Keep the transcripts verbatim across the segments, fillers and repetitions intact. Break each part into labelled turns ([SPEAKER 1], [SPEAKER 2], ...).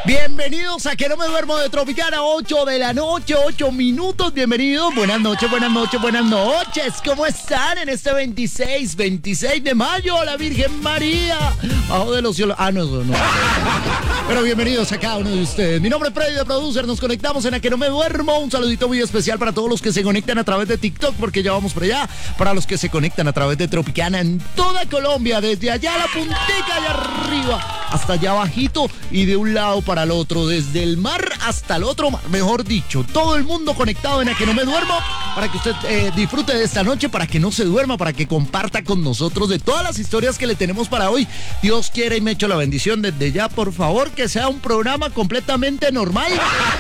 [SPEAKER 1] Bienvenidos a Que No Me Duermo de Tropicana, ocho de la noche, ocho minutos. Bienvenidos, buenas noches, buenas noches, buenas noches. ¿Cómo están en este veintiséis, veintiséis de mayo? La Virgen María, bajo de los cielos. Ah, no, no, no. Pero bienvenidos a cada uno de ustedes. Mi nombre es Freddy de Producer. Nos conectamos en A Que No Me Duermo. Un saludito muy especial para todos los que se conectan a través de TikTok, porque ya vamos por allá. Para los que se conectan a través de Tropicana en toda Colombia, desde allá a la puntica allá arriba hasta allá abajito y de un lado para el otro, desde el mar hasta el otro mar, mejor dicho, todo el mundo conectado en A Que No Me Duermo, para que usted eh, disfrute de esta noche, para que no se duerma, para que comparta con nosotros de todas las historias que le tenemos para hoy. Dios quiera y me echo la bendición desde ya, por favor, que sea un programa completamente normal,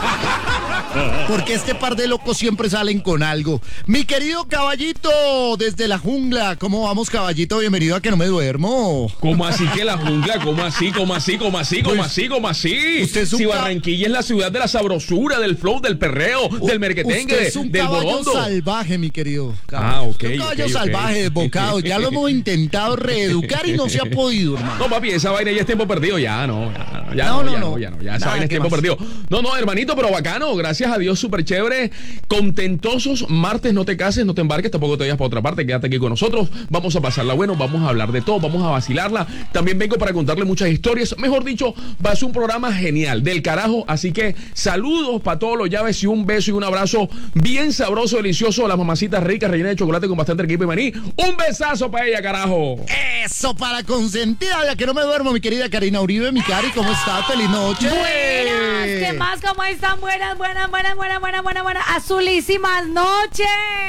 [SPEAKER 1] porque este par de locos siempre salen con algo. Mi querido Caballito, desde la jungla, ¿cómo vamos, Caballito? Bienvenido a Que No Me Duermo.
[SPEAKER 2] ¿Cómo así que la jungla? ¿Cómo así? ¿Cómo así? ¿Cómo así? ¿Cómo así? ¿Cómo así?
[SPEAKER 1] Usted es un
[SPEAKER 2] si
[SPEAKER 1] cab-
[SPEAKER 2] Barranquilla es la ciudad de la sabrosura, del flow, del perreo, del merquetengue,
[SPEAKER 1] Usted es un
[SPEAKER 2] del
[SPEAKER 1] caballo
[SPEAKER 2] borondo.
[SPEAKER 1] salvaje, mi querido.
[SPEAKER 2] Ah, ok.
[SPEAKER 1] Un caballo
[SPEAKER 2] ok, ok.
[SPEAKER 1] salvaje, desbocado. Ya lo hemos intentado reeducar y no se ha podido, hermano.
[SPEAKER 2] No, papi, esa vaina ya es tiempo perdido. Ya no, ya no, ya
[SPEAKER 1] No,
[SPEAKER 2] no,
[SPEAKER 1] no,
[SPEAKER 2] ya
[SPEAKER 1] no.
[SPEAKER 2] no, ya no. Ya esa
[SPEAKER 1] Nada,
[SPEAKER 2] vaina es
[SPEAKER 1] ¿qué
[SPEAKER 2] tiempo
[SPEAKER 1] más?
[SPEAKER 2] perdido. No, no, hermanito, pero bacano. Gracias a Dios, súper chévere. Contentosos. Martes, no te cases, no te embarques, tampoco te vayas para otra parte. Quédate aquí con nosotros. Vamos a pasarla bueno, vamos a hablar de todo, vamos a vacilarla. También vengo para contarle muchas historias. Mejor dicho, va a ser un programa genial, del carajo. Así que saludos para todos los llaves y un beso y un abrazo bien sabroso, delicioso. Las mamacitas ricas, rellenas de chocolate con bastante equipo y maní. Un besazo para ella, carajo.
[SPEAKER 1] Eso, para consentir a la Que No Me Duermo, mi querida Karina Uribe. Mi Cari, ¿cómo está? Feliz noche.
[SPEAKER 3] Buenas, ¿qué más? ¿Cómo están? Buenas, buenas, buenas, buenas, buenas, buenas, buenas. Azulísimas noches.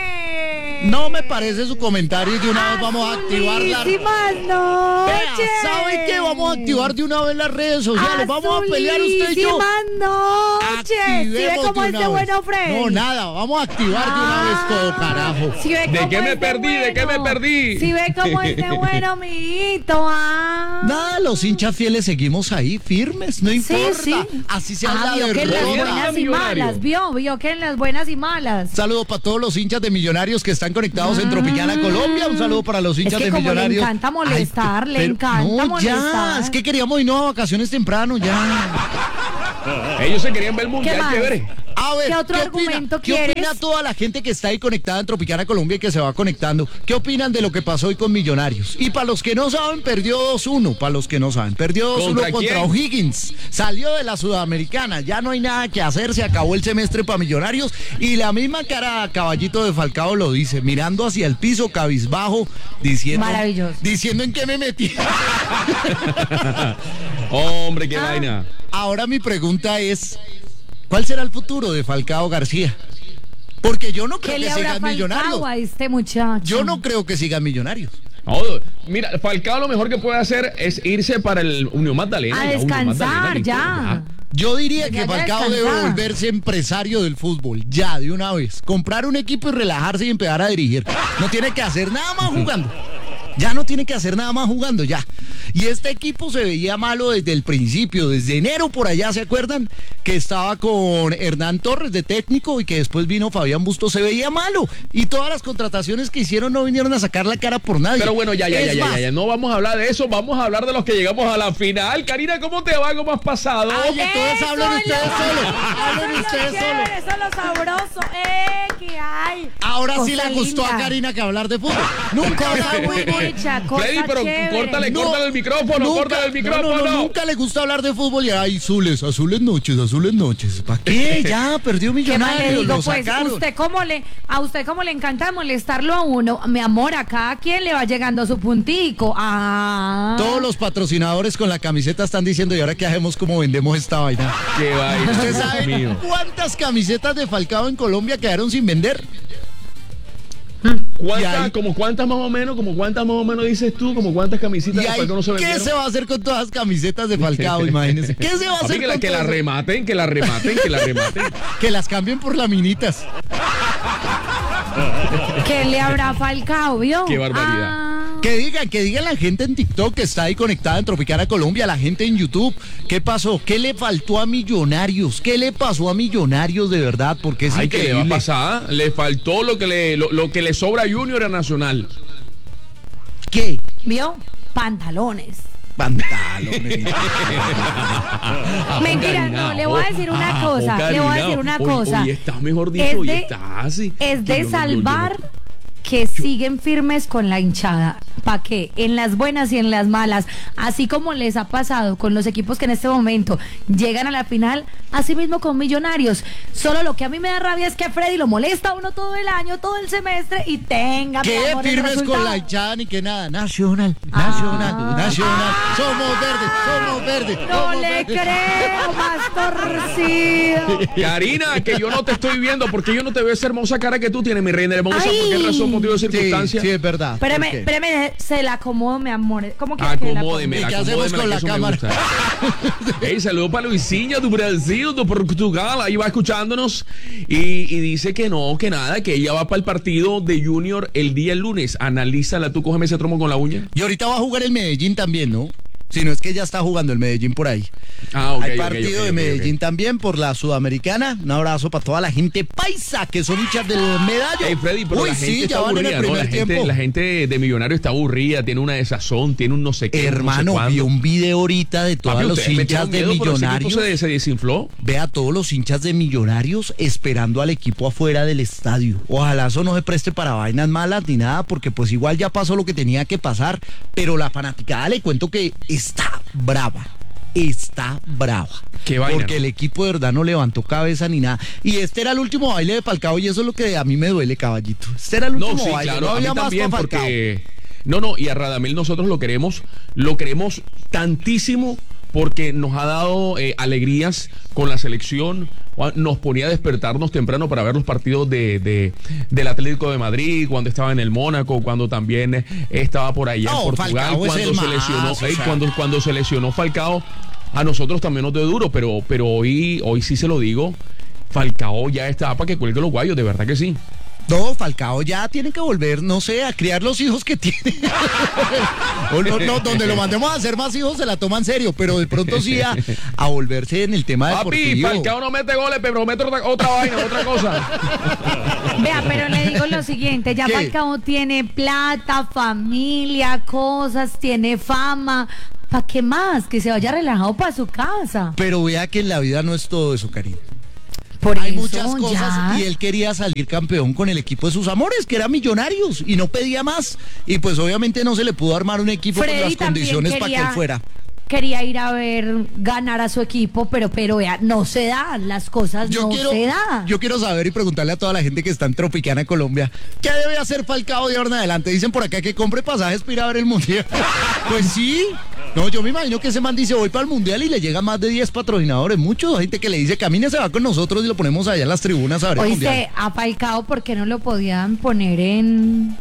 [SPEAKER 1] No me parece su comentario y de una vez vamos a activar la...
[SPEAKER 3] Azulísimas noches.
[SPEAKER 1] Vea, ¿sabe qué? Vamos a activar de una vez las redes sociales. Vamos a pelear usted y yo.
[SPEAKER 3] Azulísimas noches. ¿Sí ve
[SPEAKER 1] Activemos
[SPEAKER 3] cómo
[SPEAKER 1] de
[SPEAKER 3] este
[SPEAKER 1] una vez.
[SPEAKER 3] bueno Freddy?
[SPEAKER 1] No, nada, vamos a activar de una vez todo, carajo.
[SPEAKER 3] ¿Sí ve
[SPEAKER 2] ¿De
[SPEAKER 3] cómo
[SPEAKER 2] qué me
[SPEAKER 3] este
[SPEAKER 2] perdí? ¿De qué me
[SPEAKER 3] bueno?
[SPEAKER 2] perdí?
[SPEAKER 3] ¿Sí ve cómo este bueno, mijito? Ah.
[SPEAKER 1] Nada, los hinchas fieles seguimos ahí, firmes, no importa.
[SPEAKER 3] Sí, sí.
[SPEAKER 1] Así se
[SPEAKER 3] Ah,
[SPEAKER 1] habla
[SPEAKER 3] vio que en las
[SPEAKER 1] de
[SPEAKER 2] Roma.
[SPEAKER 3] buenas y
[SPEAKER 2] Millonario.
[SPEAKER 3] malas, vio, vio que en las buenas y malas.
[SPEAKER 1] Saludo para todos los hinchas de Millonarios que están conectados en Tropicana, Colombia. Un saludo para los hinchas
[SPEAKER 3] Es que
[SPEAKER 1] de
[SPEAKER 3] como le
[SPEAKER 1] Millonarios.
[SPEAKER 3] encanta molestar, le encanta
[SPEAKER 1] no, ya,
[SPEAKER 3] molestar.
[SPEAKER 1] es que queríamos irnos a vacaciones temprano, ya.
[SPEAKER 2] Ellos se querían ver el
[SPEAKER 3] ¿Qué
[SPEAKER 2] mundial,
[SPEAKER 3] más?
[SPEAKER 2] chévere.
[SPEAKER 1] A ver,
[SPEAKER 3] ¿Qué otro
[SPEAKER 1] opina,
[SPEAKER 3] argumento
[SPEAKER 1] ¿qué
[SPEAKER 3] quieres?
[SPEAKER 1] opina toda la gente que está ahí conectada en Tropicana Colombia y que se va conectando? ¿Qué opinan de lo que pasó hoy con Millonarios? Y para los que no saben, perdió dos uno. Para los que no saben, perdió dos uno
[SPEAKER 2] ¿Contra
[SPEAKER 1] contra
[SPEAKER 2] quién?
[SPEAKER 1] O'Higgins. Salió de la Sudamericana. Ya no hay nada que hacer. Se acabó el semestre para Millonarios. Y la misma cara Caballito de Falcao lo dice, mirando hacia el piso, cabizbajo, diciendo...
[SPEAKER 3] Maravilloso.
[SPEAKER 1] Diciendo en qué me metí.
[SPEAKER 2] Hombre, qué
[SPEAKER 3] Ah.
[SPEAKER 2] vaina.
[SPEAKER 1] Ahora mi pregunta es, ¿cuál será el futuro de Falcao García? Porque yo no creo
[SPEAKER 3] ¿Qué
[SPEAKER 1] que
[SPEAKER 3] le habrá
[SPEAKER 1] sigan Millonarios.
[SPEAKER 3] faltado a este muchacho?
[SPEAKER 1] Yo no creo que sigan Millonarios.
[SPEAKER 2] No, mira, Falcao lo mejor que puede hacer es irse para el Unión Magdalena.
[SPEAKER 3] A
[SPEAKER 2] ya, Unión
[SPEAKER 3] descansar,
[SPEAKER 2] Magdalena, listo,
[SPEAKER 3] ya.
[SPEAKER 1] Yo diría
[SPEAKER 3] Ya
[SPEAKER 1] que
[SPEAKER 3] ya
[SPEAKER 1] Falcao debe
[SPEAKER 3] descansada.
[SPEAKER 1] volverse empresario del fútbol, ya, de una vez. Comprar un equipo y relajarse y empezar a dirigir. No tiene que hacer nada más jugando. Ya no tiene que hacer nada más jugando, ya. Y este equipo se veía malo desde el principio, desde enero por allá, ¿se acuerdan? Que estaba con Hernán Torres de técnico y que después vino Fabián Bustos, se veía malo. Y todas las contrataciones que hicieron no vinieron a sacar la cara por nadie.
[SPEAKER 2] Pero bueno, ya, ya,
[SPEAKER 1] Es
[SPEAKER 2] ya, ya,
[SPEAKER 1] más,
[SPEAKER 2] ya, ya, no vamos a hablar de eso, vamos a hablar de los que llegamos a la final. Karina, ¿cómo te va? ¿Cómo has pasado?
[SPEAKER 1] Ay, entonces
[SPEAKER 3] Eso
[SPEAKER 1] hablen
[SPEAKER 3] es
[SPEAKER 1] ustedes
[SPEAKER 3] lo-
[SPEAKER 1] solos.
[SPEAKER 3] Eso
[SPEAKER 1] Hablen
[SPEAKER 3] es lo
[SPEAKER 1] ustedes
[SPEAKER 3] chévere,
[SPEAKER 1] solos.
[SPEAKER 3] Eso es lo sabroso, eh, que hay.
[SPEAKER 1] Ahora sí
[SPEAKER 3] Cosa
[SPEAKER 1] le gustó
[SPEAKER 3] linda.
[SPEAKER 1] a Karina que hablar de fútbol. Nunca
[SPEAKER 3] Cosa
[SPEAKER 1] habla
[SPEAKER 3] muy hecha, cosa
[SPEAKER 2] Freddy, pero
[SPEAKER 3] chévere.
[SPEAKER 2] córtale,
[SPEAKER 1] No,
[SPEAKER 2] córtale el micrófono,
[SPEAKER 1] nunca,
[SPEAKER 2] córtale el
[SPEAKER 1] no,
[SPEAKER 2] micrófono.
[SPEAKER 1] no, no, nunca le gusta hablar de fútbol y ay, azules, azules noches, azules noches. ¿Para qué? Ya perdió
[SPEAKER 3] ¿Qué más le
[SPEAKER 1] Millonarios,
[SPEAKER 3] digo?
[SPEAKER 1] lo
[SPEAKER 3] Pues
[SPEAKER 1] sacaron.
[SPEAKER 3] usted cómo le, a usted cómo le encanta molestarlo a uno. Mi amor, a cada quien le va llegando su puntico. Ah.
[SPEAKER 1] Todos los patrocinadores con la camiseta están diciendo, ¿y ahora qué hacemos? ¿Cómo vendemos esta vaina?
[SPEAKER 2] Qué vaina,
[SPEAKER 1] ¿Usted
[SPEAKER 2] Dios
[SPEAKER 1] sabe
[SPEAKER 2] mío.
[SPEAKER 1] cuántas camisetas de Falcao en Colombia quedaron sin vender? Y
[SPEAKER 2] ¿Cuántas,
[SPEAKER 1] ahí-
[SPEAKER 2] como cuántas más o menos, como cuántas más o menos dices tú, como cuántas camisetas
[SPEAKER 1] ¿Y
[SPEAKER 2] de
[SPEAKER 1] ahí
[SPEAKER 2] Falcao no se
[SPEAKER 1] qué
[SPEAKER 2] vendieron?
[SPEAKER 1] se va a hacer con todas las camisetas de Falcao? Imagínense. ¿Qué se va a
[SPEAKER 2] Papi,
[SPEAKER 1] hacer
[SPEAKER 2] que la,
[SPEAKER 1] con
[SPEAKER 2] que la
[SPEAKER 1] todas?
[SPEAKER 2] rematen, que la rematen, que la rematen.
[SPEAKER 1] Que las cambien por laminitas.
[SPEAKER 3] ¿Qué le habrá Falcao, vio?
[SPEAKER 2] Qué barbaridad.
[SPEAKER 3] Ah.
[SPEAKER 1] Que digan, que digan la gente en TikTok que está ahí conectada en Tropicana Colombia, la gente en YouTube. ¿Qué pasó? ¿Qué le faltó a Millonarios? ¿Qué le pasó a Millonarios de verdad? Porque es
[SPEAKER 2] Ay, ¿qué le va a
[SPEAKER 1] increíble.
[SPEAKER 2] pasar? Le faltó lo que le, lo, lo que le sobra a Junior a Nacional.
[SPEAKER 1] ¿Qué?
[SPEAKER 3] ¿Vio? Pantalones.
[SPEAKER 1] Pantalones.
[SPEAKER 3] Mentira, no, le voy a decir una cosa, le voy a decir una cosa.
[SPEAKER 2] Hoy estás, mejor dicho,
[SPEAKER 3] Es
[SPEAKER 2] hoy
[SPEAKER 3] de-
[SPEAKER 2] estás así.
[SPEAKER 3] Es
[SPEAKER 2] Que
[SPEAKER 3] de
[SPEAKER 2] yo no- yo- yo no-
[SPEAKER 3] salvar que siguen firmes con la hinchada. ¿Para qué? En las buenas y en las malas. Así como les ha pasado con los equipos que en este momento llegan a la final, así mismo con Millonarios. Solo lo que a mí me da rabia es que a Freddy lo molesta a uno todo el año, todo el semestre y tenga mi
[SPEAKER 1] ¿Qué
[SPEAKER 3] amor, el
[SPEAKER 1] firmes con
[SPEAKER 3] resultado.
[SPEAKER 1] la hinchada ni que nada? Nacional, nacional,
[SPEAKER 3] Ah.
[SPEAKER 1] nacional. Somos verdes, somos verdes.
[SPEAKER 3] No
[SPEAKER 1] somos
[SPEAKER 3] le
[SPEAKER 1] verdes.
[SPEAKER 3] creo, más torcido.
[SPEAKER 2] Karina, que yo no te estoy viendo porque yo no te veo esa hermosa cara que tú tienes, mi reina hermosa.
[SPEAKER 3] Ay.
[SPEAKER 2] ¿Por qué razón, motivo de
[SPEAKER 1] Sí,
[SPEAKER 2] circunstancia?
[SPEAKER 1] sí, es verdad. ¿Por
[SPEAKER 3] Espérame,
[SPEAKER 1] qué?
[SPEAKER 3] espérame, se la acomodo, mi amor. ¿Cómo que que la
[SPEAKER 2] Acomódeme,
[SPEAKER 1] ¿Y qué
[SPEAKER 2] acomódeme,
[SPEAKER 1] hacemos con
[SPEAKER 2] que
[SPEAKER 1] la
[SPEAKER 2] eso me
[SPEAKER 1] cámara?
[SPEAKER 2] gusta. Ey, saludo para Luisinha do Brasil, do Portugal, ahí va escuchándonos y, y dice que no, que nada, que ella va para el partido de Junior el día lunes. Analízala, tú cógeme ese tromo con la uña.
[SPEAKER 1] Y ahorita va a jugar el Medellín también, ¿no? Si no es que ya está jugando el Medellín por ahí.
[SPEAKER 2] Ah, ok,
[SPEAKER 1] Hay
[SPEAKER 2] ok,
[SPEAKER 1] partido
[SPEAKER 2] ok,
[SPEAKER 1] de
[SPEAKER 2] ok,
[SPEAKER 1] Medellín
[SPEAKER 2] ok.
[SPEAKER 1] también por la Sudamericana. Un abrazo para toda la gente paisa que son hinchas del medallo.
[SPEAKER 2] Ey, Freddy, pero
[SPEAKER 1] Uy,
[SPEAKER 2] la gente
[SPEAKER 1] sí,
[SPEAKER 2] está
[SPEAKER 1] ya van en el
[SPEAKER 2] aburrida, ¿no?
[SPEAKER 1] primer
[SPEAKER 2] La gente,
[SPEAKER 1] tiempo.
[SPEAKER 2] la gente de Millonario está aburrida, tiene una desazón, tiene un no sé qué.
[SPEAKER 1] Hermano,
[SPEAKER 2] un no sé
[SPEAKER 1] vi
[SPEAKER 2] cuándo.
[SPEAKER 1] un video ahorita de todos
[SPEAKER 2] Papi,
[SPEAKER 1] los
[SPEAKER 2] ustedes
[SPEAKER 1] hinchas
[SPEAKER 2] metieron
[SPEAKER 1] de
[SPEAKER 2] miedo, pero ese equipo
[SPEAKER 1] Millonarios.
[SPEAKER 2] Se, se desinfló.
[SPEAKER 1] Ve a todos los hinchas de Millonarios esperando al equipo afuera del estadio. Ojalá eso no se preste para vainas malas ni nada, porque pues igual ya pasó lo que tenía que pasar, pero la fanaticada le cuento que está brava. Está brava.
[SPEAKER 2] Qué vaina,
[SPEAKER 1] Porque
[SPEAKER 2] ¿no?
[SPEAKER 1] el equipo de verdad no levantó cabeza ni nada. Y este era el último baile de Falcao y eso es lo que a mí me duele, caballito. Este era el último
[SPEAKER 2] No, sí,
[SPEAKER 1] baile.
[SPEAKER 2] claro,
[SPEAKER 1] no
[SPEAKER 2] a mí
[SPEAKER 1] había más
[SPEAKER 2] también
[SPEAKER 1] para Falcao.
[SPEAKER 2] porque... No, no, y a Radamel nosotros lo queremos, lo queremos tantísimo porque nos ha dado eh, alegrías con la selección, nos ponía a despertarnos temprano para ver los partidos de, de- del Atlético de Madrid, cuando estaba en el Mónaco, cuando también eh, estaba por allá
[SPEAKER 1] No,
[SPEAKER 2] en Portugal,
[SPEAKER 1] Falcao es
[SPEAKER 2] cuando
[SPEAKER 1] el
[SPEAKER 2] se
[SPEAKER 1] más,
[SPEAKER 2] lesionó,
[SPEAKER 1] o
[SPEAKER 2] ey,
[SPEAKER 1] sea.
[SPEAKER 2] cuando, cuando se lesionó Falcao, a nosotros también nos dio duro, pero, pero hoy, hoy sí se lo digo, Falcao ya está para que cuelgue los guayos, de verdad que sí.
[SPEAKER 1] No, Falcao ya tiene que volver, no sé, a criar los hijos que tiene. O no, no, donde lo mandemos a hacer más hijos se la toma en serio, pero de pronto sí a, a volverse en el tema
[SPEAKER 2] Papi,
[SPEAKER 1] deportivo.
[SPEAKER 2] Falcao no mete goles, pero mete otra, otra vaina, otra cosa.
[SPEAKER 3] Vea, pero le digo lo siguiente, ya
[SPEAKER 1] ¿Qué?
[SPEAKER 3] Falcao tiene plata, familia, cosas, tiene fama. ¿Para qué más? Que se vaya relajado para su casa.
[SPEAKER 1] Pero vea que en la vida no es todo eso, Karim.
[SPEAKER 3] Por
[SPEAKER 1] Hay
[SPEAKER 3] eso,
[SPEAKER 1] muchas cosas
[SPEAKER 3] ya.
[SPEAKER 1] y él quería salir campeón con el equipo de sus amores, que era Millonarios, y no pedía más. Y pues obviamente no se le pudo armar un equipo con
[SPEAKER 3] Freddy
[SPEAKER 1] las
[SPEAKER 3] también
[SPEAKER 1] condiciones para que
[SPEAKER 3] quería-
[SPEAKER 1] él fuera.
[SPEAKER 3] Quería ir a ver ganar a su equipo, pero, pero vea, no se da, las cosas
[SPEAKER 1] Yo
[SPEAKER 3] no
[SPEAKER 1] quiero,
[SPEAKER 3] se dan.
[SPEAKER 1] yo quiero saber y preguntarle a toda la gente que está en Tropicana, Colombia, ¿qué debe hacer Falcao de ahora en adelante? Dicen por acá que compre pasajes para ir a ver el Mundial. Pues sí. No, yo me imagino que ese man dice, voy para el Mundial y le llegan más de diez patrocinadores. Mucha gente que le dice, camine, se va con nosotros y lo ponemos allá en las tribunas a ver el Mundial.
[SPEAKER 3] Oíste, a Falcao, ¿por qué no lo podían poner en,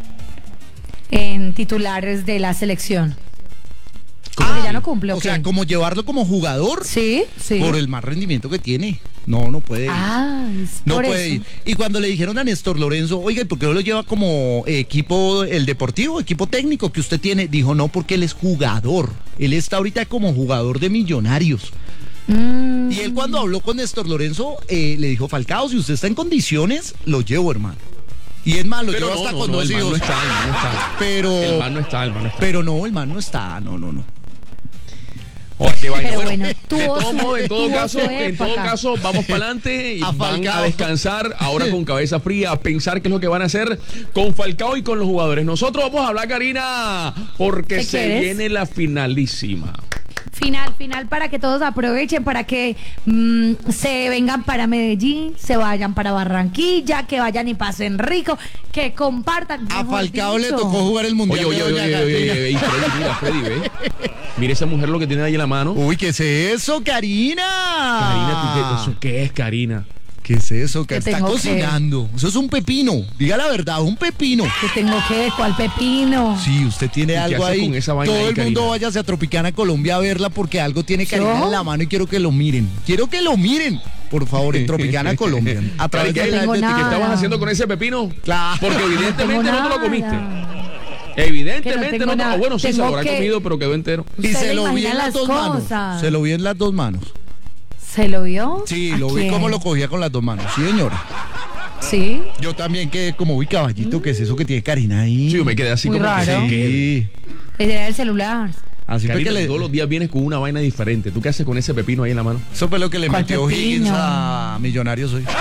[SPEAKER 3] en titulares de la selección? Como que ya no cumple, ¿o
[SPEAKER 1] O
[SPEAKER 3] qué?
[SPEAKER 1] sea, como llevarlo como jugador
[SPEAKER 3] Sí, sí.
[SPEAKER 1] por el más rendimiento que tiene. No, no puede ir.
[SPEAKER 3] Ah, es
[SPEAKER 1] No
[SPEAKER 3] por
[SPEAKER 1] puede
[SPEAKER 3] eso.
[SPEAKER 1] ir. Y cuando le dijeron a Néstor Lorenzo, oiga, ¿y por qué no lo lleva como equipo, el deportivo, equipo técnico que usted tiene? Dijo, no, porque él es jugador. Él está ahorita como jugador de Millonarios.
[SPEAKER 3] Mm,
[SPEAKER 1] Y él cuando habló con Néstor Lorenzo, eh, le dijo, Falcao, si usted está en condiciones, lo llevo, hermano. Y es más, lo
[SPEAKER 2] Pero
[SPEAKER 1] llevo
[SPEAKER 2] no,
[SPEAKER 1] hasta
[SPEAKER 2] no,
[SPEAKER 1] con
[SPEAKER 2] no,
[SPEAKER 1] dos
[SPEAKER 2] el man
[SPEAKER 1] hijos.
[SPEAKER 2] no está, el man no está.
[SPEAKER 1] Pero,
[SPEAKER 2] El man no está, el man no está.
[SPEAKER 1] pero no, el man no está, no, no, no.
[SPEAKER 2] Oh, qué vaina.
[SPEAKER 3] Pero
[SPEAKER 2] Bueno,
[SPEAKER 3] bueno,
[SPEAKER 2] de
[SPEAKER 3] tuvo
[SPEAKER 2] todo
[SPEAKER 3] su-
[SPEAKER 2] modo, en todo
[SPEAKER 3] tuvo
[SPEAKER 2] caso,
[SPEAKER 3] su
[SPEAKER 2] en todo
[SPEAKER 3] época.
[SPEAKER 2] caso, vamos para adelante y
[SPEAKER 1] A
[SPEAKER 2] van
[SPEAKER 1] Falcao.
[SPEAKER 2] a descansar ahora con cabeza fría, a pensar qué es lo que van a hacer con Falcao y con los jugadores. Nosotros vamos a hablar, Karina, porque
[SPEAKER 3] ¿Qué
[SPEAKER 2] se
[SPEAKER 3] quieres?
[SPEAKER 2] viene la finalísima.
[SPEAKER 3] Final, final para que todos aprovechen, para que mm, se vengan para Medellín, se vayan para Barranquilla, que vayan y pasen rico, que compartan.
[SPEAKER 1] A
[SPEAKER 3] mejor
[SPEAKER 1] Falcao le
[SPEAKER 3] dicho.
[SPEAKER 1] tocó jugar el Mundial.
[SPEAKER 2] Oye, oye,
[SPEAKER 1] de
[SPEAKER 2] oye,
[SPEAKER 1] Doña
[SPEAKER 2] oye, oye,
[SPEAKER 1] Gabriela.
[SPEAKER 2] oye, y Freddy, mira, Freddy, ve. Mira esa mujer lo que tiene ahí en la mano.
[SPEAKER 1] Uy, ¿qué es eso, Karina?
[SPEAKER 2] Karina, ¿tú qué, ¿eso qué es, Karina?
[SPEAKER 1] ¿Qué es eso? Que
[SPEAKER 3] ¿Qué
[SPEAKER 1] está
[SPEAKER 3] tengo que-
[SPEAKER 1] cocinando. Eso es un pepino. Diga la verdad, un pepino.
[SPEAKER 3] Que tengo que ver cuál pepino.
[SPEAKER 1] Sí, usted tiene
[SPEAKER 2] ¿Y qué
[SPEAKER 1] algo
[SPEAKER 2] hace
[SPEAKER 1] ahí.
[SPEAKER 2] con esa vaina
[SPEAKER 1] Todo
[SPEAKER 2] ahí,
[SPEAKER 1] el mundo
[SPEAKER 2] Karina?
[SPEAKER 1] váyase a Tropicana, Colombia a verla porque algo tiene Karina
[SPEAKER 3] ¿Yo?
[SPEAKER 1] en la mano y quiero que lo miren. Quiero que lo miren, por favor, en Tropicana, Colombia. A través
[SPEAKER 2] ¿Qué,
[SPEAKER 1] de
[SPEAKER 3] no
[SPEAKER 1] la
[SPEAKER 3] tengo
[SPEAKER 1] de
[SPEAKER 3] nada.
[SPEAKER 2] ¿Qué
[SPEAKER 1] etiqueta.
[SPEAKER 2] estabas haciendo con ese pepino?
[SPEAKER 1] Claro.
[SPEAKER 2] Porque evidentemente
[SPEAKER 3] tengo
[SPEAKER 2] no te lo
[SPEAKER 3] nada.
[SPEAKER 2] comiste. Evidentemente
[SPEAKER 3] Que no tengo
[SPEAKER 2] no te lo...
[SPEAKER 3] nada.
[SPEAKER 2] Bueno, sí, se
[SPEAKER 3] Tengo
[SPEAKER 2] lo habrá
[SPEAKER 3] que-
[SPEAKER 2] comido, pero quedó entero.
[SPEAKER 1] Y
[SPEAKER 3] Usted
[SPEAKER 1] se
[SPEAKER 3] le
[SPEAKER 1] lo vi
[SPEAKER 3] imagina
[SPEAKER 1] en las
[SPEAKER 3] las
[SPEAKER 1] dos manos.
[SPEAKER 3] cosas.
[SPEAKER 1] Se lo vi en las dos manos.
[SPEAKER 3] ¿Se lo vio?
[SPEAKER 1] Sí,
[SPEAKER 3] ¿A
[SPEAKER 1] lo vi
[SPEAKER 3] quién?
[SPEAKER 1] como lo cogía con las dos manos. Sí, señora.
[SPEAKER 3] Sí.
[SPEAKER 1] Yo también quedé como, uy, caballito, ¿qué es eso que tiene Karina ahí?
[SPEAKER 2] Sí, yo me quedé así
[SPEAKER 3] Muy
[SPEAKER 2] como que
[SPEAKER 3] raro.
[SPEAKER 2] sí, que-
[SPEAKER 1] Sí.
[SPEAKER 3] Ese era el celular.
[SPEAKER 1] Así fue
[SPEAKER 2] Karina,
[SPEAKER 1] que le,
[SPEAKER 2] todos los días vienes con una vaina diferente. ¿Tú qué haces con ese pepino ahí en la mano?
[SPEAKER 1] eso fue lo que le
[SPEAKER 3] ¿Cuál
[SPEAKER 1] metió Higgins
[SPEAKER 3] pepino?
[SPEAKER 1] a Millonarios hoy.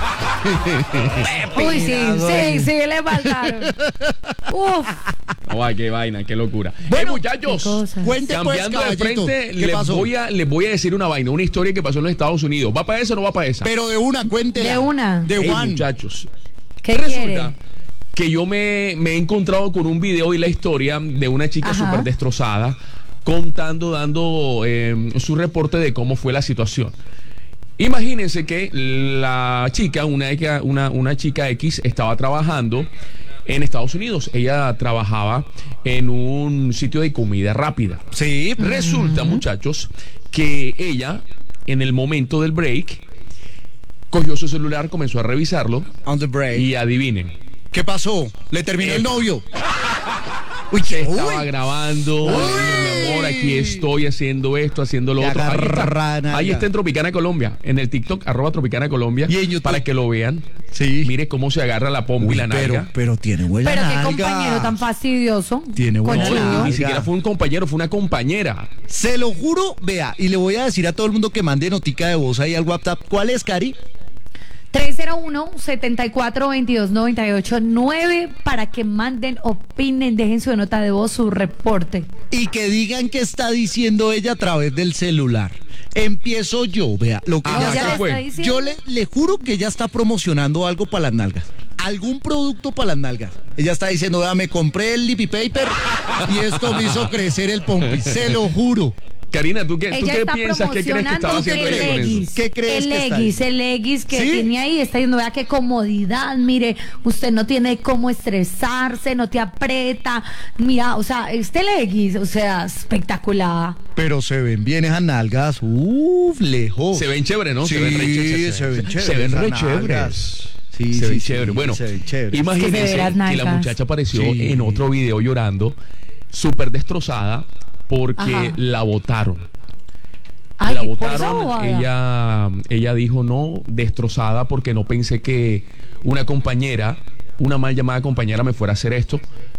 [SPEAKER 3] Uy, sí, sí, sí, le faltaron. Uf.
[SPEAKER 2] Ay, qué vaina, qué locura.
[SPEAKER 1] Bueno,
[SPEAKER 2] Eh, muchachos,
[SPEAKER 3] qué cosas.
[SPEAKER 1] Cuente pues,
[SPEAKER 2] cambiando de
[SPEAKER 1] caballito,
[SPEAKER 2] frente,
[SPEAKER 1] ¿qué
[SPEAKER 2] les
[SPEAKER 1] pasó?
[SPEAKER 2] voy, a, les voy a decir una vaina, una historia que pasó en los Estados Unidos. ¿Va para esa o no va para esa?
[SPEAKER 1] Pero de una, cuéntela.
[SPEAKER 3] De una.
[SPEAKER 1] De
[SPEAKER 2] Ey,
[SPEAKER 1] one.
[SPEAKER 2] muchachos,
[SPEAKER 3] ¿Qué
[SPEAKER 2] resulta
[SPEAKER 3] quiere?
[SPEAKER 2] que yo me, me he encontrado con un video y la historia de una chica
[SPEAKER 3] Ajá.
[SPEAKER 2] súper destrozada contando, dando eh, su reporte de cómo fue la situación. Imagínense que la chica, una, una, una chica X, estaba trabajando en Estados Unidos. Ella trabajaba en un sitio de comida rápida.
[SPEAKER 1] Sí.
[SPEAKER 2] Resulta, muchachos, que ella, en el momento del break, cogió su celular, comenzó a revisarlo
[SPEAKER 1] On the break.
[SPEAKER 2] y adivinen.
[SPEAKER 1] ¿Qué pasó? Le terminó el novio. Uy,
[SPEAKER 2] Se
[SPEAKER 1] uy.
[SPEAKER 2] estaba grabando, dijo, mi amor, aquí estoy haciendo esto, haciendo lo
[SPEAKER 1] Te
[SPEAKER 2] otro. Ahí
[SPEAKER 1] agarra
[SPEAKER 2] está,
[SPEAKER 1] nalga.
[SPEAKER 2] ahí está en Tropicana Colombia, en el TikTok, arroba Tropicana Colombia,
[SPEAKER 1] Y en YouTube.
[SPEAKER 2] para que lo vean.
[SPEAKER 1] Sí.
[SPEAKER 2] Mire cómo se agarra la pompa
[SPEAKER 1] Uy,
[SPEAKER 2] y la
[SPEAKER 1] pero,
[SPEAKER 2] nalga.
[SPEAKER 1] pero tiene buena
[SPEAKER 3] Pero qué
[SPEAKER 1] nalga.
[SPEAKER 3] compañero tan fastidioso.
[SPEAKER 1] Tiene buena
[SPEAKER 3] Conchudo.
[SPEAKER 1] nalga.
[SPEAKER 2] Ni siquiera fue un compañero, fue una compañera.
[SPEAKER 1] Se lo juro, vea, y le voy a decir a todo el mundo que mande notica de voz ahí al WhatsApp. ¿Cuál es, Cari?
[SPEAKER 3] tres cero uno, siete cuatro, dos dos, nueve ocho nueve para que manden, opinen, dejen su nota de voz, su reporte.
[SPEAKER 1] Y que digan qué está diciendo ella a través del celular. Empiezo yo, vea, lo que
[SPEAKER 2] Ah,
[SPEAKER 1] ella
[SPEAKER 2] ¿qué
[SPEAKER 1] está-
[SPEAKER 2] fue?
[SPEAKER 3] está diciendo?
[SPEAKER 1] Yo le, le juro que ella está promocionando algo para las nalgas. Algún producto para las nalgas. Ella está diciendo, vea, me compré el lippy paper y esto me hizo crecer el pompi. Se lo juro.
[SPEAKER 2] Karina, ¿tú qué, tú
[SPEAKER 3] Ella
[SPEAKER 2] qué
[SPEAKER 3] está
[SPEAKER 2] piensas? ¿Qué crees que estaba
[SPEAKER 3] promocionando
[SPEAKER 2] haciendo
[SPEAKER 3] el
[SPEAKER 2] ella con eso?
[SPEAKER 3] leggings.
[SPEAKER 1] ¿Qué crees
[SPEAKER 3] el
[SPEAKER 1] que está
[SPEAKER 3] leggings,
[SPEAKER 1] ahí?
[SPEAKER 3] el leggings que
[SPEAKER 1] ¿Sí?
[SPEAKER 3] tiene ahí, está diciendo, vea qué comodidad, mire, usted no tiene cómo estresarse, no te aprieta, mira, o sea, este leggings, o sea, espectacular.
[SPEAKER 1] Pero se ven bien esas nalgas. Uf, lejos.
[SPEAKER 2] Se ven chévere, ¿no?
[SPEAKER 1] Sí,
[SPEAKER 2] se ven re chéveres.
[SPEAKER 1] se ven chéveres
[SPEAKER 2] Se ven re
[SPEAKER 1] esas
[SPEAKER 2] chéveres.
[SPEAKER 1] nalgas. Sí,
[SPEAKER 2] se ven
[SPEAKER 1] sí,
[SPEAKER 2] chéveres.
[SPEAKER 1] sí,
[SPEAKER 2] Bueno,
[SPEAKER 1] se ven chéveres.
[SPEAKER 2] imagínense
[SPEAKER 3] Es que se ven las
[SPEAKER 2] que la
[SPEAKER 3] nalgas.
[SPEAKER 2] muchacha apareció
[SPEAKER 1] Sí.
[SPEAKER 2] en otro video llorando, súper destrozada, porque
[SPEAKER 3] Ajá.
[SPEAKER 2] la botaron.
[SPEAKER 3] Ay,
[SPEAKER 2] la
[SPEAKER 3] por esa
[SPEAKER 2] botaron,
[SPEAKER 3] bobada.
[SPEAKER 2] ella, ella dijo no, destrozada porque no pensé que una compañera, una mal llamada compañera me fuera a hacer esto.